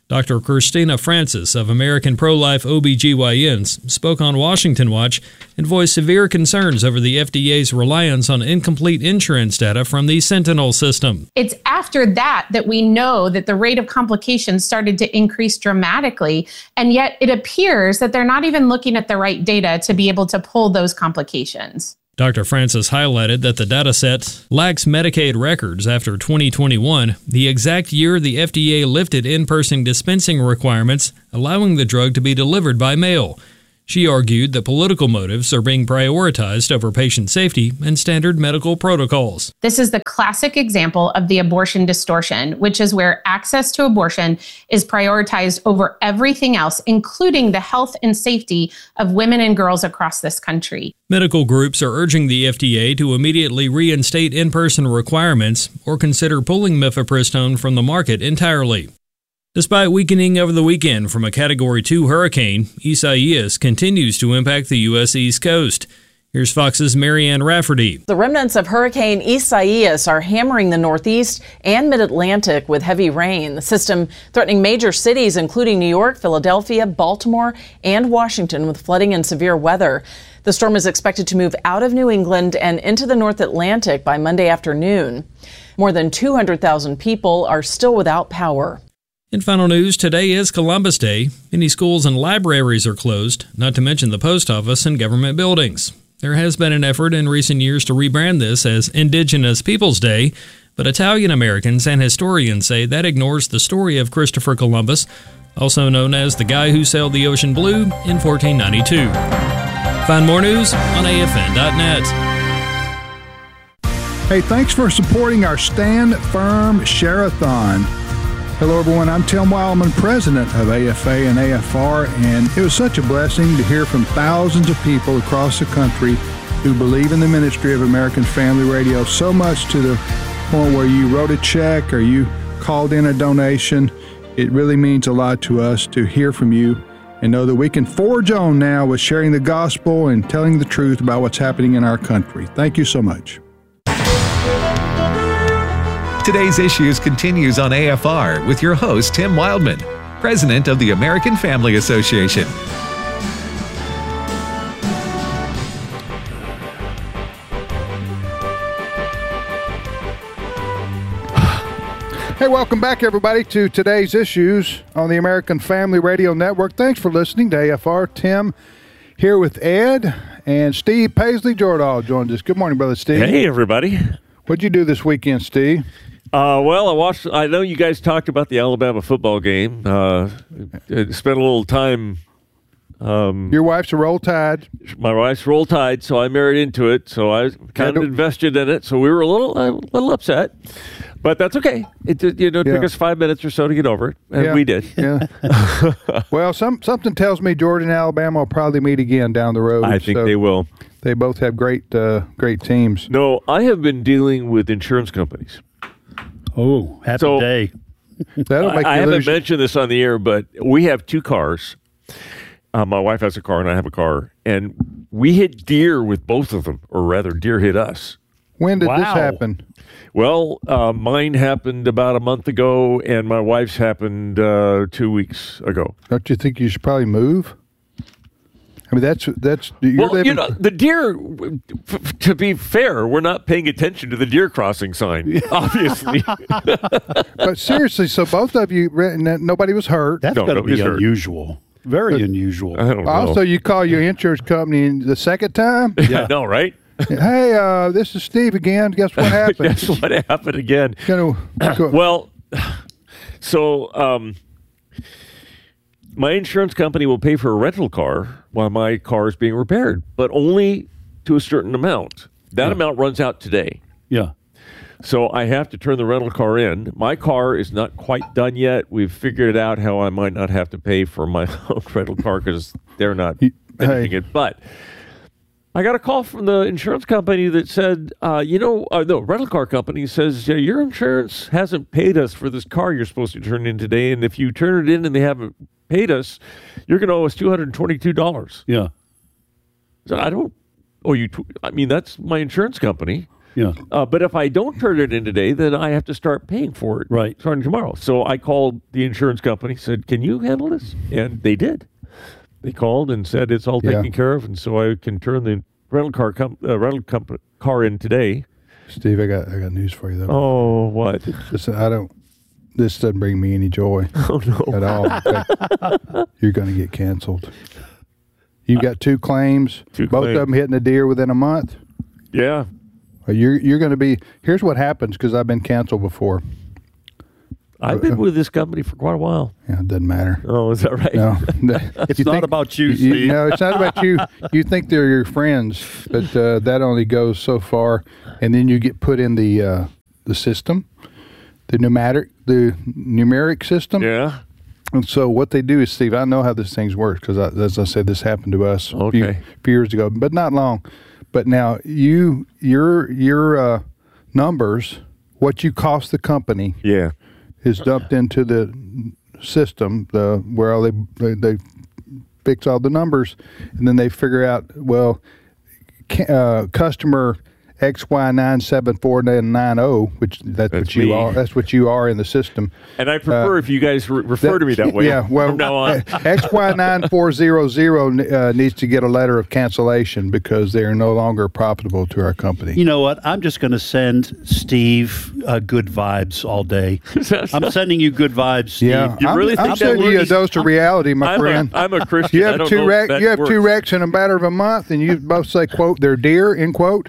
[SPEAKER 15] Doctor Christina Francis of American Pro-Life O B G Y Ns spoke on Washington Watch and voiced severe concerns over the F D A's reliance on incomplete insurance data from the Sentinel system.
[SPEAKER 17] It's after that that we know that the rate of complications started to increase dramatically, and yet it appears that they're not even looking at the right data to be able to pull those complications.
[SPEAKER 15] Doctor Francis highlighted that the dataset lacks Medicaid records after twenty twenty-one, the exact year the F D A lifted in-person dispensing requirements, allowing the drug to be delivered by mail. She argued that political motives are being prioritized over patient safety and standard medical protocols.
[SPEAKER 17] This is the classic example of the abortion distortion, which is where access to abortion is prioritized over everything else, including the health and safety of women and girls across this country.
[SPEAKER 15] Medical groups are urging the F D A to immediately reinstate in-person requirements or consider pulling mifepristone from the market entirely. Despite weakening over the weekend from a Category two hurricane, Isaias continues to impact the U S East Coast. Here's Fox's Marianne Rafferty.
[SPEAKER 18] The remnants of Hurricane Isaias are hammering the Northeast and Mid-Atlantic with heavy rain. The system threatening major cities, including New York, Philadelphia, Baltimore, and Washington, with flooding and severe weather. The storm is expected to move out of New England and into the North Atlantic by Monday afternoon. More than two hundred thousand people are still without power.
[SPEAKER 15] In final news, today is Columbus Day. Many schools and libraries are closed, not to mention the post office and government buildings. There has been an effort in recent years to rebrand this as Indigenous Peoples Day, but Italian Americans and historians say that ignores the story of Christopher Columbus, also known as the guy who sailed the ocean blue in fourteen ninety-two. Find more news on A F N dot net.
[SPEAKER 3] Hey, thanks for supporting our Stand Firm Share-a-thon. Hello, everyone. I'm Tim Wildman, president of A F A and A F R, and it was such a blessing to hear from thousands of people across the country who believe in the ministry of American Family Radio so much to the point where you wrote a check or you called in a donation. It really means a lot to us to hear from you and know that we can forge on now with sharing the gospel and telling the truth about what's happening in our country. Thank you so much.
[SPEAKER 5] Today's Issues continues on A F R with your host, Tim Wildman, president of the American Family Association.
[SPEAKER 3] Hey, welcome back, everybody, to Today's Issues on the American Family Radio Network. Thanks for listening to A F R. Tim here with Ed, and Steve Paisley Jordahl joins us. Good morning, Brother Steve.
[SPEAKER 19] Hey, everybody.
[SPEAKER 3] What'd you do this weekend, Steve?
[SPEAKER 19] Uh, well, I watched. I know you guys talked about the Alabama football game. Uh, spent a little time. Um,
[SPEAKER 3] Your wife's a Roll Tide.
[SPEAKER 19] My wife's Roll Tide, so I married into it. So I kind of invested in it. So we were a little, a little upset, but that's okay. It you know it
[SPEAKER 3] Yeah.
[SPEAKER 19] took us five minutes or so to get over it, and
[SPEAKER 3] Yeah.
[SPEAKER 19] we did.
[SPEAKER 3] Yeah. Well, some something tells me Georgia and Alabama will probably meet again down the road.
[SPEAKER 19] I think
[SPEAKER 3] so
[SPEAKER 19] they will.
[SPEAKER 3] They both have great, uh, great teams.
[SPEAKER 19] No, I have been dealing with insurance companies.
[SPEAKER 6] Oh, happy
[SPEAKER 19] So-
[SPEAKER 6] day.
[SPEAKER 3] That'll make
[SPEAKER 19] I
[SPEAKER 3] you
[SPEAKER 19] haven't
[SPEAKER 3] lose.
[SPEAKER 19] mentioned this on the air, but we have two cars. Uh, my wife has a car and I have a car, and we hit deer with both of them, or rather, deer hit us.
[SPEAKER 3] When did this
[SPEAKER 19] Wow.
[SPEAKER 3] happen?
[SPEAKER 19] Well, uh, mine happened about a month ago, and my wife's happened uh, two weeks ago.
[SPEAKER 3] Don't you think you should probably move? I mean, that's that's you're
[SPEAKER 19] Well,
[SPEAKER 3] living.
[SPEAKER 19] you know, the deer. F- f- to be fair, we're not paying attention to the deer crossing sign, obviously.
[SPEAKER 3] But seriously, so both of you, re- n- nobody was hurt.
[SPEAKER 6] That's
[SPEAKER 19] No,
[SPEAKER 6] got to
[SPEAKER 19] nobody's
[SPEAKER 6] be
[SPEAKER 19] hurt.
[SPEAKER 6] unusual. Very unusual.
[SPEAKER 19] I don't know.
[SPEAKER 3] Also, you call your insurance company the second time.
[SPEAKER 19] I know, right?
[SPEAKER 3] Hey, uh, this is Steve again. Guess what happened?
[SPEAKER 19] Guess what happened again?
[SPEAKER 3] Gonna, go,
[SPEAKER 19] Well, so um, my insurance company will pay for a rental car while my car is being repaired, but only to a certain amount. That amount runs out today.
[SPEAKER 6] Yeah.
[SPEAKER 19] So I have to turn the rental car in. My car is not quite done yet. We've figured out how I might not have to pay for my own rental car because they're not finishing it. But I got a call from the insurance company that said, uh, you know, uh, the rental car company says, yeah, your insurance hasn't paid us for this car you're supposed to turn in today. And if you turn it in and they haven't paid us, you're going to owe us two hundred twenty-two dollars.
[SPEAKER 6] Yeah.
[SPEAKER 19] So I don't owe you. Tw- I mean, that's my insurance company.
[SPEAKER 6] Yeah.
[SPEAKER 19] Uh, but if I don't turn it in today, then I have to start paying for it
[SPEAKER 6] right.
[SPEAKER 19] starting tomorrow. So I called the insurance company, said, can you handle this? And they did. They called and said it's all taken
[SPEAKER 3] Yeah.
[SPEAKER 19] care of, and so I can turn the rental car com- uh, rental comp- car in today.
[SPEAKER 3] Steve, I got I got news for you though.
[SPEAKER 19] Oh, what?
[SPEAKER 3] Listen, I don't. This doesn't bring me any joy.
[SPEAKER 19] Oh no,
[SPEAKER 3] at all. In fact, you're going to get canceled. You've got two claims.
[SPEAKER 19] Two
[SPEAKER 3] both
[SPEAKER 19] claims.
[SPEAKER 3] of them hitting a deer within a month.
[SPEAKER 19] Yeah.
[SPEAKER 3] You're you're going to be. Here's what happens because I've been canceled before.
[SPEAKER 19] I've been with this company for quite a while.
[SPEAKER 3] Yeah, it doesn't matter.
[SPEAKER 19] Oh, is that right?
[SPEAKER 3] No,
[SPEAKER 6] It's not about you,
[SPEAKER 3] you-
[SPEAKER 6] Steve.
[SPEAKER 3] No, it's not about you. You think they're your friends, but uh, that only goes so far, and then you get put in the uh, the system, the pneumatic, the numeric system.
[SPEAKER 19] Yeah.
[SPEAKER 3] And so what they do is, Steve, I know how this thing works because, as I said, this happened to us a few,
[SPEAKER 19] Okay.
[SPEAKER 3] few years ago, but not long. But now you your your uh, numbers, what you cost the company,
[SPEAKER 19] yeah,
[SPEAKER 3] is dumped into the system, the where all they, they they fix all the numbers, and then they figure out, well, ca- uh, customer X Y nine seven four nine zero, which that's,
[SPEAKER 19] That's
[SPEAKER 3] what you
[SPEAKER 19] me.
[SPEAKER 3] are. That's what you are in the system.
[SPEAKER 19] And I prefer
[SPEAKER 3] Uh,
[SPEAKER 19] if you guys re- refer to me that way.
[SPEAKER 3] Yeah, well,
[SPEAKER 19] from now on.
[SPEAKER 3] X Y nine four zero zero uh, needs to get a letter of cancellation because they are no longer profitable to our company.
[SPEAKER 6] You know what? I'm just going to send Steve uh, good vibes all day. I'm sending you good vibes, Steve.
[SPEAKER 3] Yeah,
[SPEAKER 6] You
[SPEAKER 3] I'm,
[SPEAKER 6] really
[SPEAKER 3] I'm
[SPEAKER 6] think
[SPEAKER 3] sending
[SPEAKER 6] that
[SPEAKER 3] you a
[SPEAKER 6] works?
[SPEAKER 3] dose of reality, my
[SPEAKER 19] I'm a-
[SPEAKER 3] friend.
[SPEAKER 19] I'm a Christian.
[SPEAKER 3] You
[SPEAKER 19] I
[SPEAKER 3] have
[SPEAKER 19] don't
[SPEAKER 3] two
[SPEAKER 19] know if
[SPEAKER 3] wreck,
[SPEAKER 19] that
[SPEAKER 3] You have two
[SPEAKER 19] works.
[SPEAKER 3] wrecks in a matter of a month, and you both say, "quote They're deer." End quote.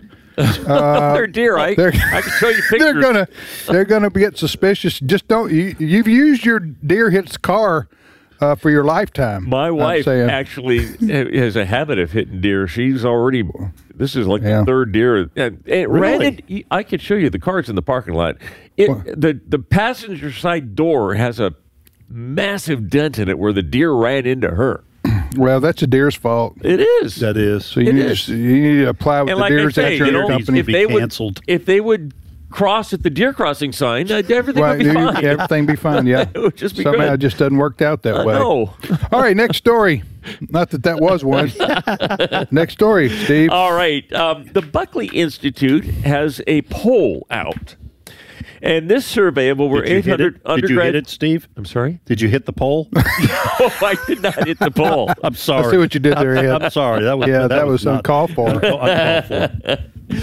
[SPEAKER 3] Uh,
[SPEAKER 19] They're deer. I,
[SPEAKER 3] they're-
[SPEAKER 19] I can show you pictures.
[SPEAKER 3] They're gonna they're gonna get suspicious. Just don't you? You've used your deer hits car uh, for your lifetime.
[SPEAKER 19] My
[SPEAKER 3] I'm
[SPEAKER 19] wife
[SPEAKER 3] saying.
[SPEAKER 19] actually has a habit of hitting deer. She's already. This is like the third deer. And it ran
[SPEAKER 6] Really?
[SPEAKER 19] in- I could show you the cars in the parking lot. It, the the passenger side door has a massive dent in it where the deer ran into her.
[SPEAKER 3] Well, that's a deer's fault.
[SPEAKER 19] It is.
[SPEAKER 6] That is.
[SPEAKER 3] So you
[SPEAKER 19] It
[SPEAKER 3] need,
[SPEAKER 19] is.
[SPEAKER 3] to, you need to apply with
[SPEAKER 19] And
[SPEAKER 3] the
[SPEAKER 19] like I
[SPEAKER 3] deer's
[SPEAKER 19] say, you know,
[SPEAKER 3] company.
[SPEAKER 19] if they would if they would cross at the deer crossing sign, uh, everything
[SPEAKER 3] Right,
[SPEAKER 19] would be
[SPEAKER 3] you-
[SPEAKER 19] fine.
[SPEAKER 3] everything be fine. Yeah,
[SPEAKER 19] it would just be
[SPEAKER 3] somehow
[SPEAKER 19] good.
[SPEAKER 3] it just doesn't work out that
[SPEAKER 19] I
[SPEAKER 3] way.
[SPEAKER 19] know.
[SPEAKER 3] All right, next story. Not that that was one. Next story, Steve.
[SPEAKER 19] All right. Um, the Buckley Institute has a poll out. And this survey of over
[SPEAKER 6] Did you
[SPEAKER 19] eight hundred
[SPEAKER 6] hit it? Did you hit
[SPEAKER 19] undergrad.
[SPEAKER 6] it, Steve?
[SPEAKER 19] I'm sorry?
[SPEAKER 6] Did you hit the pole?
[SPEAKER 19] No, I did not hit the poll.
[SPEAKER 6] I'm sorry.
[SPEAKER 3] I see what you did there, Ed.
[SPEAKER 6] I'm sorry. That was
[SPEAKER 3] yeah,
[SPEAKER 6] that,
[SPEAKER 3] that, was
[SPEAKER 6] not
[SPEAKER 3] uncalled for.
[SPEAKER 6] uncalled for.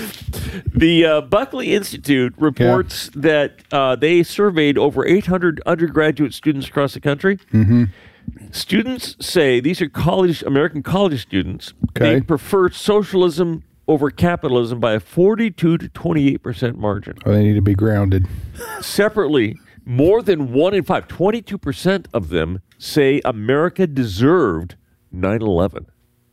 [SPEAKER 19] The uh, Buckley Institute reports that uh, they surveyed over eight hundred undergraduate students across the country.
[SPEAKER 3] Mm-hmm.
[SPEAKER 19] Students say, these are college American college students,
[SPEAKER 3] Okay.
[SPEAKER 19] they prefer socialism over capitalism by a forty-two to twenty-eight percent margin.
[SPEAKER 3] Oh, they need to be grounded.
[SPEAKER 19] Separately, more than one in five, twenty-two percent of them say America deserved nine eleven.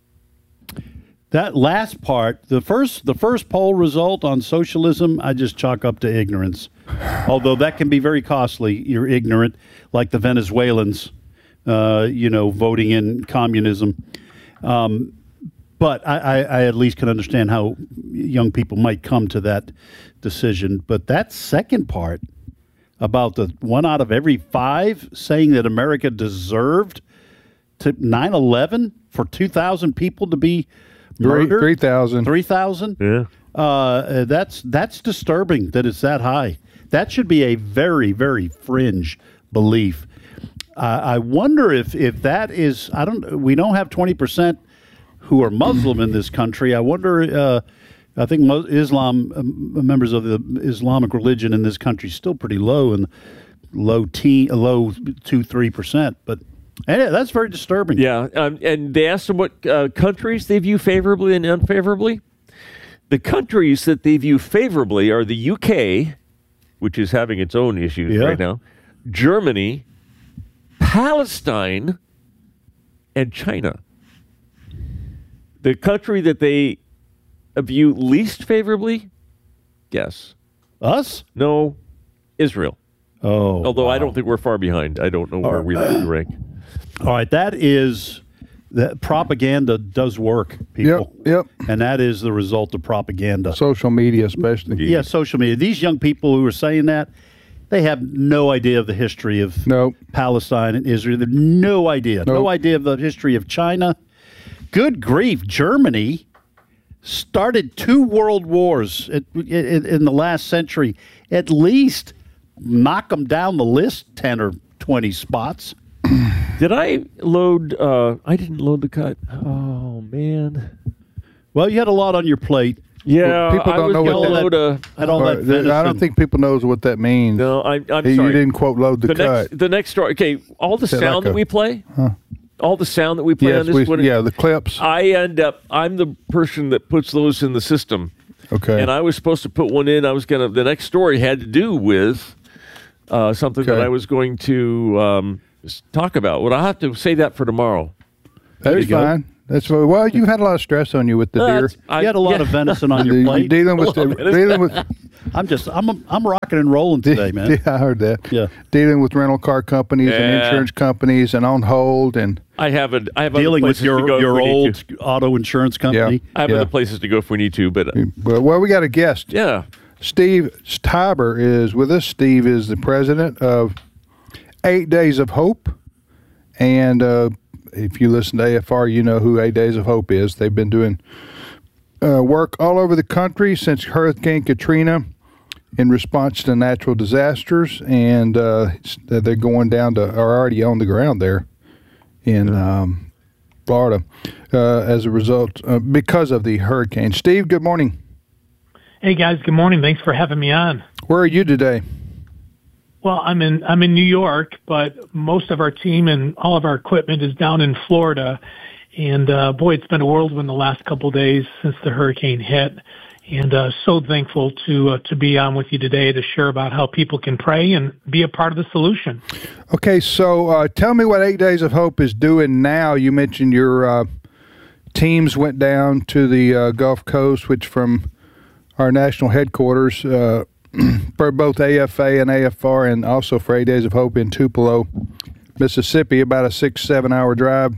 [SPEAKER 6] That last part, the first the first poll result on socialism, I just chalk up to ignorance. Although that can be very costly. You're ignorant, like the Venezuelans, uh, you know, voting in communism. Um, but I, I, I at least can understand how young people might come to that decision. But that second part about the one out of every five saying that America deserved to nine eleven for two thousand people to be
[SPEAKER 3] Three
[SPEAKER 6] murdered?
[SPEAKER 3] three thousand.
[SPEAKER 6] three thousand?
[SPEAKER 19] Yeah.
[SPEAKER 6] Uh, that's that's disturbing that it's that high. That should be a very, very fringe belief. Uh, I wonder if, if that is, I don't, we don't have twenty percent who are Muslim in this country. I wonder, uh, I think Mus- Islam, um, members of the Islamic religion in this country is still pretty low, and low teen, low two, three percent. But anyway, that's very disturbing.
[SPEAKER 19] Yeah, um, and they asked them what uh, countries they view favorably and unfavorably. The countries that they view favorably are the U K, which is having its own issues
[SPEAKER 6] Yeah.
[SPEAKER 19] right now, Germany, Palestine, and China. The country that they view least favorably, guess.
[SPEAKER 6] Us?
[SPEAKER 19] No, Israel.
[SPEAKER 6] Oh,
[SPEAKER 19] Although I
[SPEAKER 6] wow.
[SPEAKER 19] don't think we're far behind. I don't know where we rank.
[SPEAKER 6] All right, that is that propaganda does work, people.
[SPEAKER 3] Yep,
[SPEAKER 6] And that is the result of propaganda.
[SPEAKER 3] Social media, especially.
[SPEAKER 6] Yeah, social media. These young people who are saying that, they have no idea of the history of
[SPEAKER 3] Nope.
[SPEAKER 6] Palestine and Israel. They have no idea. No
[SPEAKER 3] Nope.
[SPEAKER 6] idea of the history of China. Good grief, Germany. started two world wars in, in, in the last century. At least knock them down the list ten or twenty spots.
[SPEAKER 19] Did I load? Uh, I didn't load the cut. Oh, man.
[SPEAKER 6] Well, you had a lot on your plate.
[SPEAKER 19] Yeah,
[SPEAKER 3] people
[SPEAKER 19] I
[SPEAKER 3] don't
[SPEAKER 19] was
[SPEAKER 3] know what
[SPEAKER 19] gonna
[SPEAKER 3] that,
[SPEAKER 19] load a,
[SPEAKER 6] had all that
[SPEAKER 3] Right, I don't think people knows what that means.
[SPEAKER 19] No, I, I'm
[SPEAKER 3] you,
[SPEAKER 19] sorry.
[SPEAKER 3] You didn't quote load the,
[SPEAKER 19] the
[SPEAKER 3] cut.
[SPEAKER 19] Next, the next story. Okay, all the
[SPEAKER 3] Is that
[SPEAKER 19] sound
[SPEAKER 3] like
[SPEAKER 19] that
[SPEAKER 3] a-
[SPEAKER 19] we play,
[SPEAKER 3] Huh.
[SPEAKER 19] all the sound that we play
[SPEAKER 3] Yes,
[SPEAKER 19] on this
[SPEAKER 3] we-
[SPEAKER 19] one.
[SPEAKER 3] yeah, the clips.
[SPEAKER 19] I end up. I'm the person that puts those in the system.
[SPEAKER 3] Okay.
[SPEAKER 19] And I was supposed to put one in. I was gonna. The next story had to do with uh, something that
[SPEAKER 3] Okay.
[SPEAKER 19] I was going to um, s- talk about. Well, I'll have to say that for tomorrow.
[SPEAKER 3] That's
[SPEAKER 19] There you go.
[SPEAKER 3] fine. That's well. Well, you've had a lot of stress on you with the
[SPEAKER 19] Uh,
[SPEAKER 3] deer.
[SPEAKER 19] that's- I- You had a
[SPEAKER 6] lot
[SPEAKER 19] yeah.
[SPEAKER 6] of venison on your
[SPEAKER 3] You-
[SPEAKER 6] plate.
[SPEAKER 3] You're dealing with
[SPEAKER 6] A lot of venison.
[SPEAKER 3] dealing with.
[SPEAKER 6] I'm just I'm I'm rocking and rolling today, man.
[SPEAKER 3] Yeah, I heard that.
[SPEAKER 6] Yeah.
[SPEAKER 3] Dealing with rental car companies and
[SPEAKER 19] Yeah.
[SPEAKER 3] insurance companies and on hold and
[SPEAKER 19] I have a. I have other
[SPEAKER 6] Dealing with
[SPEAKER 19] places to go
[SPEAKER 6] your
[SPEAKER 19] if
[SPEAKER 6] your
[SPEAKER 19] we need
[SPEAKER 6] old
[SPEAKER 19] to.
[SPEAKER 6] auto insurance company.
[SPEAKER 19] I have
[SPEAKER 3] Yeah.
[SPEAKER 19] other places to go if we need to, but uh,
[SPEAKER 3] well, well, we got a guest.
[SPEAKER 19] yeah.
[SPEAKER 3] Steve Steiber is with us. Steve is the president of Eight Days of Hope, and uh, if you listen to A F R, you know who Eight Days of Hope is. They've been doing uh, work all over the country since Hurricane Katrina in response to natural disasters, and uh, they're going down to, are already on the ground there in um, Florida uh, as a result, uh, because of the hurricane. Steve, good morning.
[SPEAKER 20] Hey guys, good morning. Thanks for having me on.
[SPEAKER 3] Where are you today?
[SPEAKER 20] Well, I'm in I'm in New York, but most of our team and all of our equipment is down in Florida. And uh, boy, it's been a whirlwind the last couple of days since the hurricane hit. And uh, so thankful to uh, to be on with you today to share about how people can pray and be a part of the solution.
[SPEAKER 3] Okay, so uh, tell me what Eight Days of Hope is doing now. You mentioned your uh, teams went down to the uh, Gulf Coast, which from our national headquarters uh, for both A F A and A F R, and also for Eight Days of Hope in Tupelo, Mississippi, about a six, seven hour drive.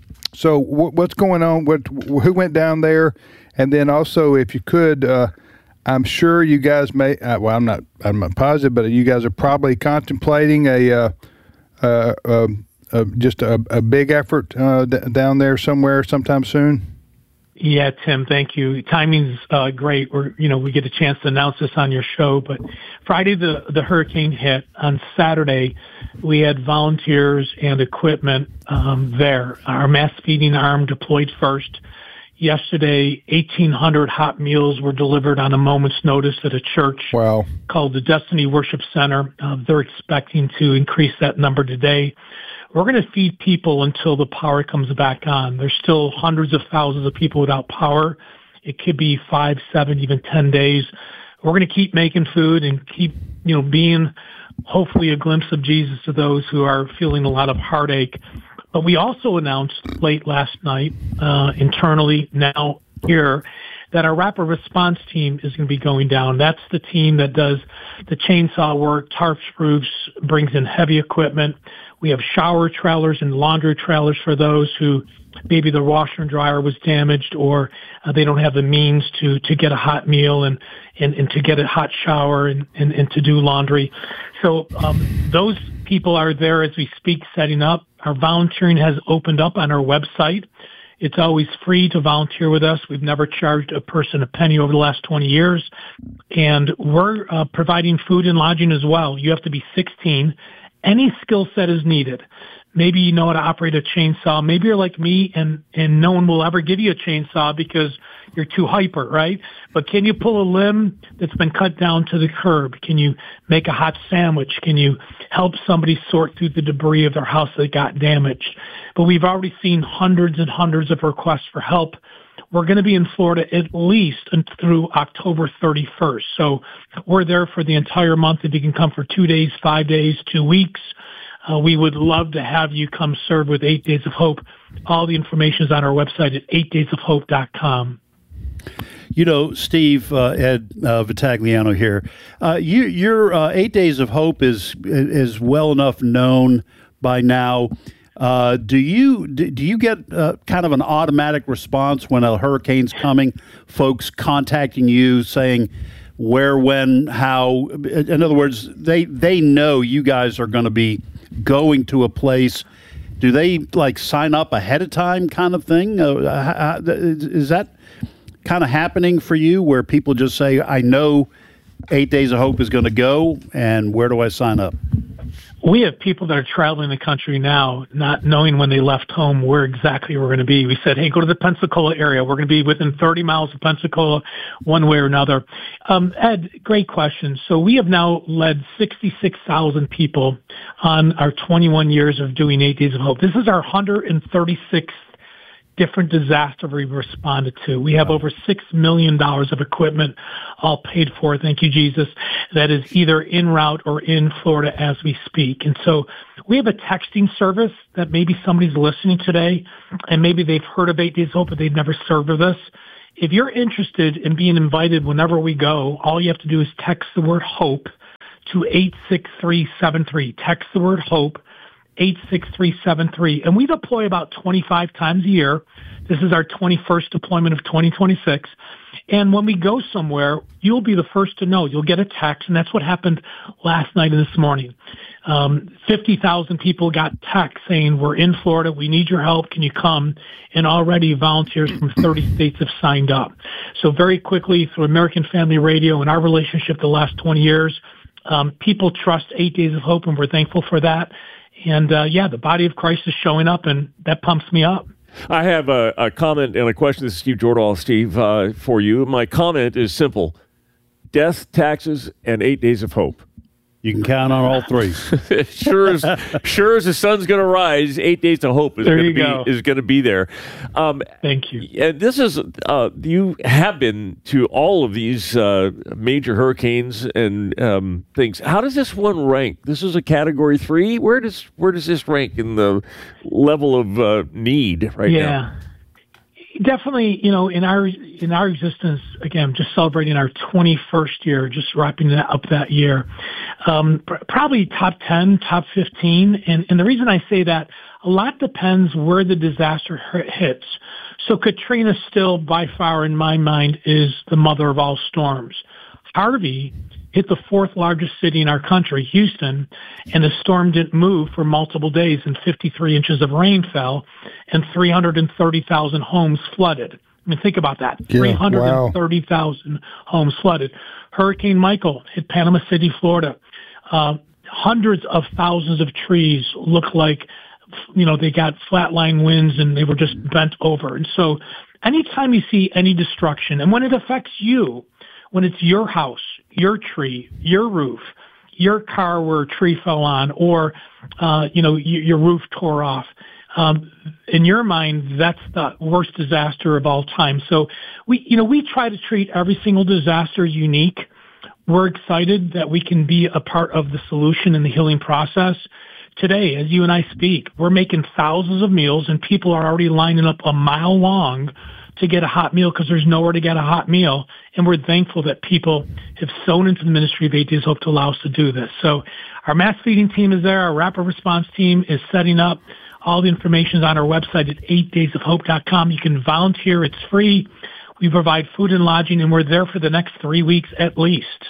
[SPEAKER 3] So wh- what's going on? What who went down there? And then also, if you could, uh, I'm sure you guys may. Uh, well, I'm not. I'm not positive, but you guys are probably contemplating a uh, uh, uh, uh, just a, a big effort uh, d- down there somewhere sometime soon.
[SPEAKER 20] Yeah, Tim, thank you. Timing's uh, great. We're, you know, we get a chance to announce this on your show, but Friday the, the hurricane hit. On Saturday, we had volunteers and equipment um, there. Our mass feeding arm deployed first. Yesterday, eighteen hundred hot meals were delivered on a moment's notice at a church
[SPEAKER 3] wow.
[SPEAKER 20] called the Destiny Worship Center. Uh, they're expecting to increase that number today. We're going to feed people until the power comes back on. There's still hundreds of thousands of people without power. It could be five, seven, even ten days. We're going to keep making food and keep, you know, being hopefully a glimpse of Jesus to those who are feeling a lot of heartache. But we also announced late last night, uh, internally now here, that our rapid response team is going to be going down. That's the team that does the chainsaw work, tarps roofs, brings in heavy equipment. We have shower trailers and laundry trailers for those who maybe the washer and dryer was damaged, or uh, they don't have the means to, to get a hot meal and, and, and to get a hot shower and, and, and to do laundry. So um, those people are there as we speak, setting up. Our volunteering has opened up on our website. It's always free to volunteer with us. We've never charged a person a penny over the last twenty years. And we're uh, providing food and lodging as well. You have to be sixteen. Any skill set is needed. Maybe you know how to operate a chainsaw. Maybe you're like me and, and no one will ever give you a chainsaw because you're too hyper, right? But can you pull a limb that's been cut down to the curb? Can you make a hot sandwich? Can you help somebody sort through the debris of their house that got damaged? But we've already seen hundreds and hundreds of requests for help. We're going to be in Florida at least through October thirty-first. So we're there for the entire month. If you can come for two days, five days, two weeks, uh, we would love to have you come serve with Eight Days of Hope. All the information is on our website at eight days of hope dot com.
[SPEAKER 6] You know, Steve, uh, Ed uh, Vitagliano here. Uh, you, your uh, Eight Days of Hope is is well enough known by now. Uh, do you do, do you get uh, kind of an automatic response when a hurricane's coming? Folks contacting you saying where, when, how? In other words, they they know you guys are going to be going to a place. Do they like sign up ahead of time, kind of thing? Uh, is that kind of happening for you where people just say, I know Eight Days of Hope is going to go, and where do I sign up?
[SPEAKER 20] We have people that are traveling the country now, not knowing when they left home where exactly we're going to be. We said, hey, go to the Pensacola area. We're going to be within thirty miles of Pensacola one way or another. Um, Ed, great question. So we have now led sixty-six thousand people on our twenty-one years of doing Eight Days of Hope. This is our one hundred thirty-sixth different disaster we've responded to. We have over six million dollars of equipment all paid for, thank you, Jesus, that is either en route or in Florida as we speak. And so we have a texting service that maybe somebody's listening today, and maybe they've heard of Eight Days of Hope, but they've never served with us. If you're interested in being invited whenever we go, all you have to do is text the word HOPE to eight six three seven three. Text the word HOPE eight six three seven three. And we deploy about twenty-five times a year. This is our twenty-first deployment of twenty twenty-six. And when we go somewhere, you'll be the first to know. You'll get a text, and that's what happened last night and this morning. Um, fifty thousand people got text saying, we're in Florida, we need your help, can you come? And already volunteers from thirty states have signed up. So very quickly, through American Family Radio and our relationship the last twenty years, um, people trust Eight Days of Hope, and we're thankful for that. And, uh, yeah, the body of Christ is showing up, and that pumps me up.
[SPEAKER 19] I have a, a comment and a question. This is Steve Jordahl, Steve, uh, for you. My comment is simple. Death, taxes, and Eight Days of Hope.
[SPEAKER 6] You can count on all three.
[SPEAKER 19] sure as sure as the sun's going to rise, Eight Days of Hope is going to be go. is going to be there. Um,
[SPEAKER 20] Thank you.
[SPEAKER 19] And this is uh, you have been to all of these uh, major hurricanes and um, things. How does this one rank? This is a Category Three. Where does where does this rank in the level of uh, need right
[SPEAKER 20] yeah.
[SPEAKER 19] now?
[SPEAKER 20] Definitely, you know, in our in our existence, again, just celebrating our twenty-first year, just wrapping that up that year, um, pr- probably top ten, top fifteen. And, and the reason I say that, a lot depends where the disaster hits. So Katrina still, by far, in my mind, is the mother of all storms. Harvey hit the fourth largest city in our country, Houston, and the storm didn't move for multiple days, and fifty-three inches of rain fell, and three hundred thirty thousand homes flooded. I mean, think about that.
[SPEAKER 3] Yeah,
[SPEAKER 20] three hundred thirty thousand wow. homes flooded. Hurricane Michael hit Panama City, Florida. Uh, hundreds of thousands of trees look like, you know, they got flatline winds and they were just bent over. And so anytime you see any destruction, and when it affects you, when it's your house, your tree, your roof, your car where a tree fell on, or, uh, you know, your, your roof tore off, um, in your mind, that's the worst disaster of all time. So we, you know, we try to treat every single disaster unique. We're excited that we can be a part of the solution in the healing process. Today, as you and I speak, we're making thousands of meals, and people are already lining up a mile long to get a hot meal because there's nowhere to get a hot meal. And we're thankful that people have sown into the ministry of Eight Days Hope to allow us to do this. So our mass feeding team is there. Our rapid response team is setting up. All the information is on our website at eight days of hope dot com. You can volunteer. It's free. We provide food and lodging, and we're there for the next three weeks at least.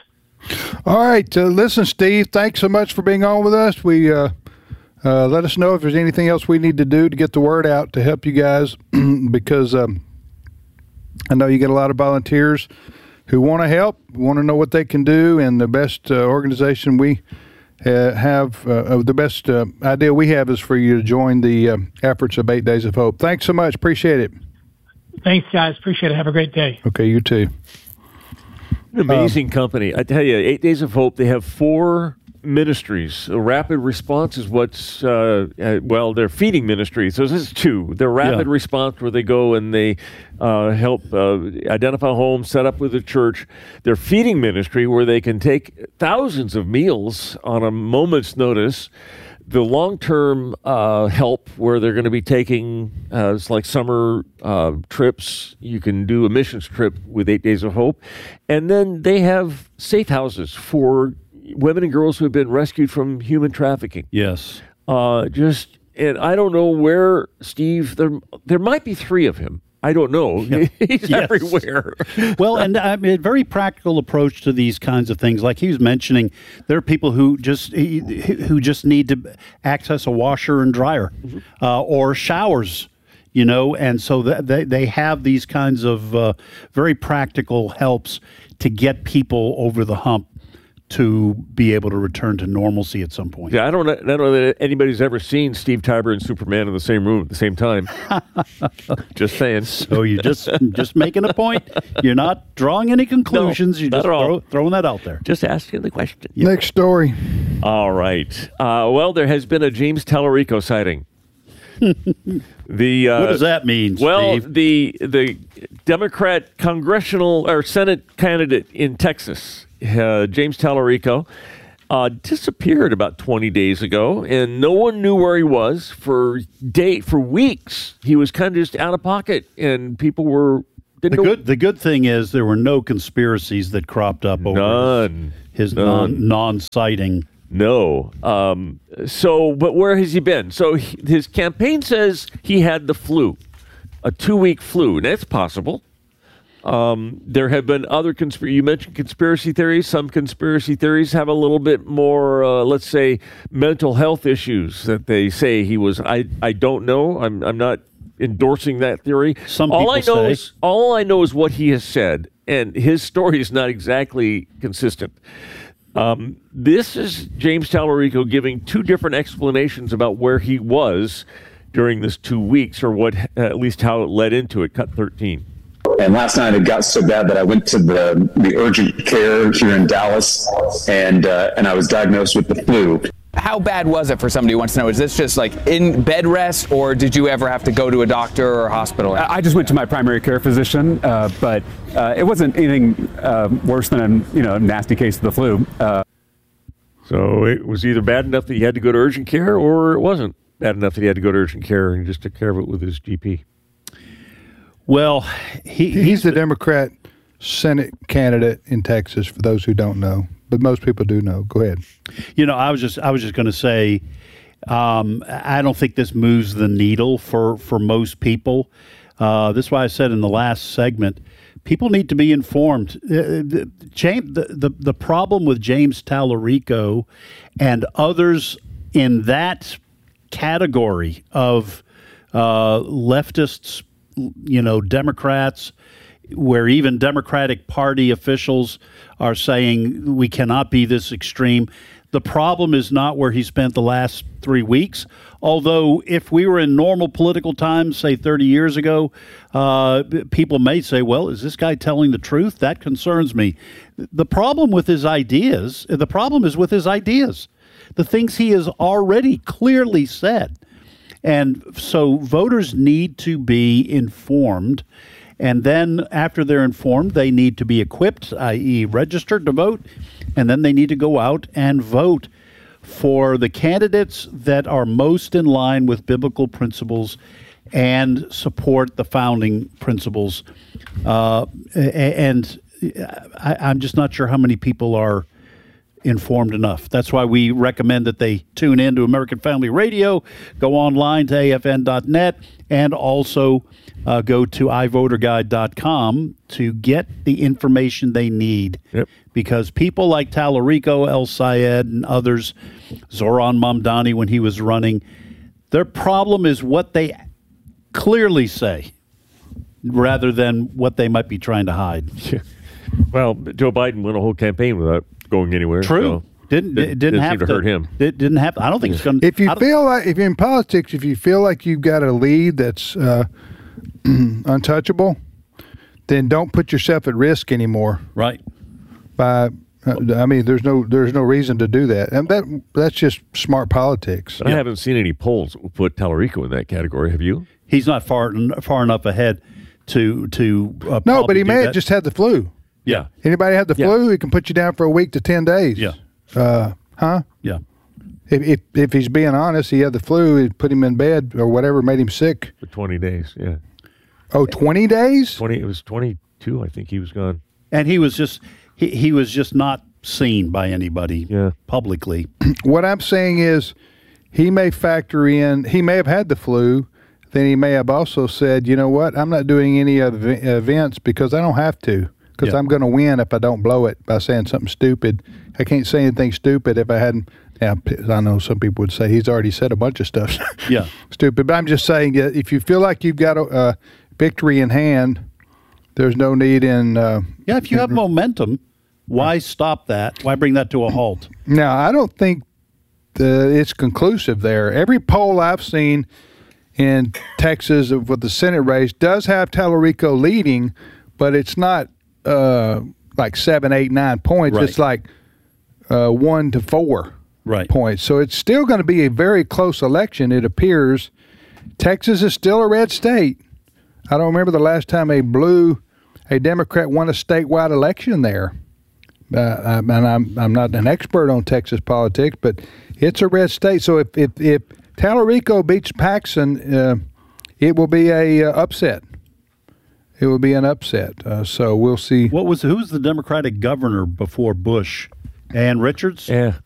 [SPEAKER 3] All right. Uh, listen, Steve, thanks so much for being on with us. We uh, uh, let us know if there's anything else we need to do to get the word out to help you guys because um, I know you get a lot of volunteers who want to help, want to know what they can do, and the best uh, organization we uh, have, uh, the best uh, idea we have is for you to join the uh, efforts of Eight Days of Hope. Thanks so much. Appreciate it.
[SPEAKER 20] Thanks, guys. Appreciate it. Have a great day.
[SPEAKER 3] Okay, you too.
[SPEAKER 19] An amazing um, company. I tell you, Eight Days of Hope, they have four ministries. A rapid response is what's, uh, uh, well, they're feeding ministry. So this is two. They're rapid yeah. response where they go and they uh, help uh, identify homes, set up with a church. They're feeding ministry where they can take thousands of meals on a moment's notice. The long-term uh, help where they're going to be taking, uh, it's like summer uh, trips. You can do a missions trip with Eight Days of Hope. And then they have safe houses for women and girls who have been rescued from human trafficking.
[SPEAKER 6] Yes.
[SPEAKER 19] Uh, just, and I don't know where, Steve, there, there might be three of him. I don't know. Yeah. He's yes. everywhere.
[SPEAKER 6] Well, and I mean, a very practical approach to these kinds of things. Like he was mentioning, there are people who just who just need to access a washer and dryer mm-hmm. uh, or showers. you know, and so that they, they have these kinds of uh, very practical helps to get people over the hump to be able to return to normalcy at some point.
[SPEAKER 19] Yeah, I don't know, I don't know that anybody's ever seen Steve Tybor and Superman in the same room at the same time. Just saying.
[SPEAKER 6] So you're just just making a point. You're not drawing any conclusions.
[SPEAKER 19] No,
[SPEAKER 6] you're
[SPEAKER 19] not
[SPEAKER 6] just
[SPEAKER 19] at all.
[SPEAKER 6] throw, throwing that out there.
[SPEAKER 19] Just asking the question.
[SPEAKER 3] Next story.
[SPEAKER 19] All right. Uh, well, there has been a James Tallarico sighting. The uh,
[SPEAKER 6] What does that mean,
[SPEAKER 19] Well,
[SPEAKER 6] Steve?
[SPEAKER 19] the the Democrat congressional or Senate candidate in Texas, uh, James Tallarico, uh, disappeared about twenty days ago, and no one knew where he was for day for weeks. He was kind of just out of pocket, and people were
[SPEAKER 6] The
[SPEAKER 19] didn't know.
[SPEAKER 6] good the good thing is there were no conspiracies that cropped up over
[SPEAKER 19] None.
[SPEAKER 6] his, his
[SPEAKER 19] None.
[SPEAKER 6] non non sighting.
[SPEAKER 19] No. Um, so, but where has he been? So he, his campaign says he had the flu, a two-week flu. That's possible. Um, there have been other conspiracy. You mentioned conspiracy theories. Some conspiracy theories have a little bit more, uh, let's say, mental health issues that they say he was. I I don't know. I'm I'm not endorsing that theory.
[SPEAKER 6] Some
[SPEAKER 19] all
[SPEAKER 6] people
[SPEAKER 19] I know
[SPEAKER 6] say.
[SPEAKER 19] is all I know is what he has said, and his story is not exactly consistent. Um, this is James Tallarico giving two different explanations about where he was during this two weeks, or what, at least how it led into it. Cut thirteen.
[SPEAKER 21] And last night it got so bad that I went to the the urgent care here in Dallas, and uh, and I was diagnosed with the flu.
[SPEAKER 22] How bad was it for somebody who wants to know? Is this just like in bed rest, or did you ever have to go to a doctor or a hospital?
[SPEAKER 23] I just went to my primary care physician, uh, but uh, it wasn't anything uh, worse than a you know nasty case of the flu. Uh,
[SPEAKER 19] So it was either bad enough that he had to go to urgent care, or it wasn't bad enough that he had to go to urgent care, and he just took care of it with his G P.
[SPEAKER 6] Well, he,
[SPEAKER 3] he's the Democrat Senate candidate in Texas, for those who don't know, but most people do know. Go ahead.
[SPEAKER 6] You know, I was just I was just going to say, um, I don't think this moves the needle for for most people. Uh, that's why I said in the last segment, people need to be informed. Uh, the, James, the, the the problem with James Tallarico and others in that category of uh, leftists, you know, Democrats, where even Democratic Party officials are saying we cannot be this extreme. The problem is not where he spent the last three weeks. Although if we were in normal political times, say thirty years ago, uh, people may say, well, is this guy telling the truth? That concerns me. The problem with his ideas, the problem is with his ideas, the things he has already clearly said. And so voters need to be informed. And then after they're informed, they need to be equipped, that is registered to vote. And then they need to go out and vote for the candidates that are most in line with biblical principles and support the founding principles. Uh, and I, I'm just not sure how many people are informed enough. That's why we recommend that they tune in to American Family Radio, go online to A F N dot net, and also uh, go to i voter guide dot com to get the information they need.
[SPEAKER 19] Yep.
[SPEAKER 6] Because people like Tallarico, El Sayed, and others, Zoran Mamdani when he was running, their problem is what they clearly say rather than what they might be trying to hide.
[SPEAKER 19] Yeah. Well, Joe Biden went a whole campaign without going anywhere.
[SPEAKER 6] True.
[SPEAKER 19] So
[SPEAKER 6] didn't
[SPEAKER 19] didn't,
[SPEAKER 6] didn't have
[SPEAKER 19] seem to, hurt him.
[SPEAKER 6] It didn't have. I don't think it's going.
[SPEAKER 3] If you feel like, if you're in politics, if you feel like you've got a lead that's uh, untouchable, then don't put yourself at risk anymore.
[SPEAKER 6] Right.
[SPEAKER 3] By, uh, I mean, there's no there's no reason to do that, and that that's just smart politics.
[SPEAKER 19] I haven't seen any polls that will put Tallarico in that category. Have you?
[SPEAKER 6] He's not far far enough ahead to to. Uh,
[SPEAKER 3] no, but he may
[SPEAKER 6] that.
[SPEAKER 3] have just had the flu.
[SPEAKER 6] Yeah.
[SPEAKER 3] Anybody had the
[SPEAKER 6] yeah.
[SPEAKER 3] flu? He can put you down for a week to ten days.
[SPEAKER 6] Yeah.
[SPEAKER 3] Uh, huh?
[SPEAKER 6] Yeah.
[SPEAKER 3] If, if if he's being honest, he had the flu. He'd put him in bed or whatever made him sick.
[SPEAKER 19] For twenty days, yeah.
[SPEAKER 3] Oh, twenty days?
[SPEAKER 19] twenty. It was twenty-two. I think he was gone.
[SPEAKER 6] And he was just he, he was just not seen by anybody
[SPEAKER 19] yeah.
[SPEAKER 6] publicly.
[SPEAKER 3] What I'm saying is, he may factor in. He may have had the flu. Then he may have also said, you know what? I'm not doing any other events because I don't have to. because
[SPEAKER 6] Yeah.
[SPEAKER 3] I'm going to win if I don't blow it by saying something stupid. I can't say anything stupid if I hadn't. Yeah, I know some people would say he's already said a bunch of stuff.
[SPEAKER 6] Yeah.
[SPEAKER 3] Stupid. But I'm just saying that if you feel like you've got a uh, victory in hand, there's no need in. Uh,
[SPEAKER 6] Yeah, if you have momentum, why stop that? Why bring that to a halt?
[SPEAKER 3] Now, I don't think the, it's conclusive there. Every poll I've seen in Texas with the Senate race does have Tallarico leading, but it's not uh, like seven, eight, nine points.
[SPEAKER 6] Right.
[SPEAKER 3] It's like uh, one to four
[SPEAKER 6] right.
[SPEAKER 3] points. So it's still going to be a very close election, it appears. Texas is still a red state. I don't remember the last time a blue, a Democrat won a statewide election there. Uh, and I'm I'm not an expert on Texas politics, but it's a red state. So if if, if Tallarico beats Paxson, uh, it will be a uh, upset. It will be an upset. Uh, so we'll see.
[SPEAKER 6] What was who was the Democratic governor before Bush? Ann Richards?
[SPEAKER 19] Yeah.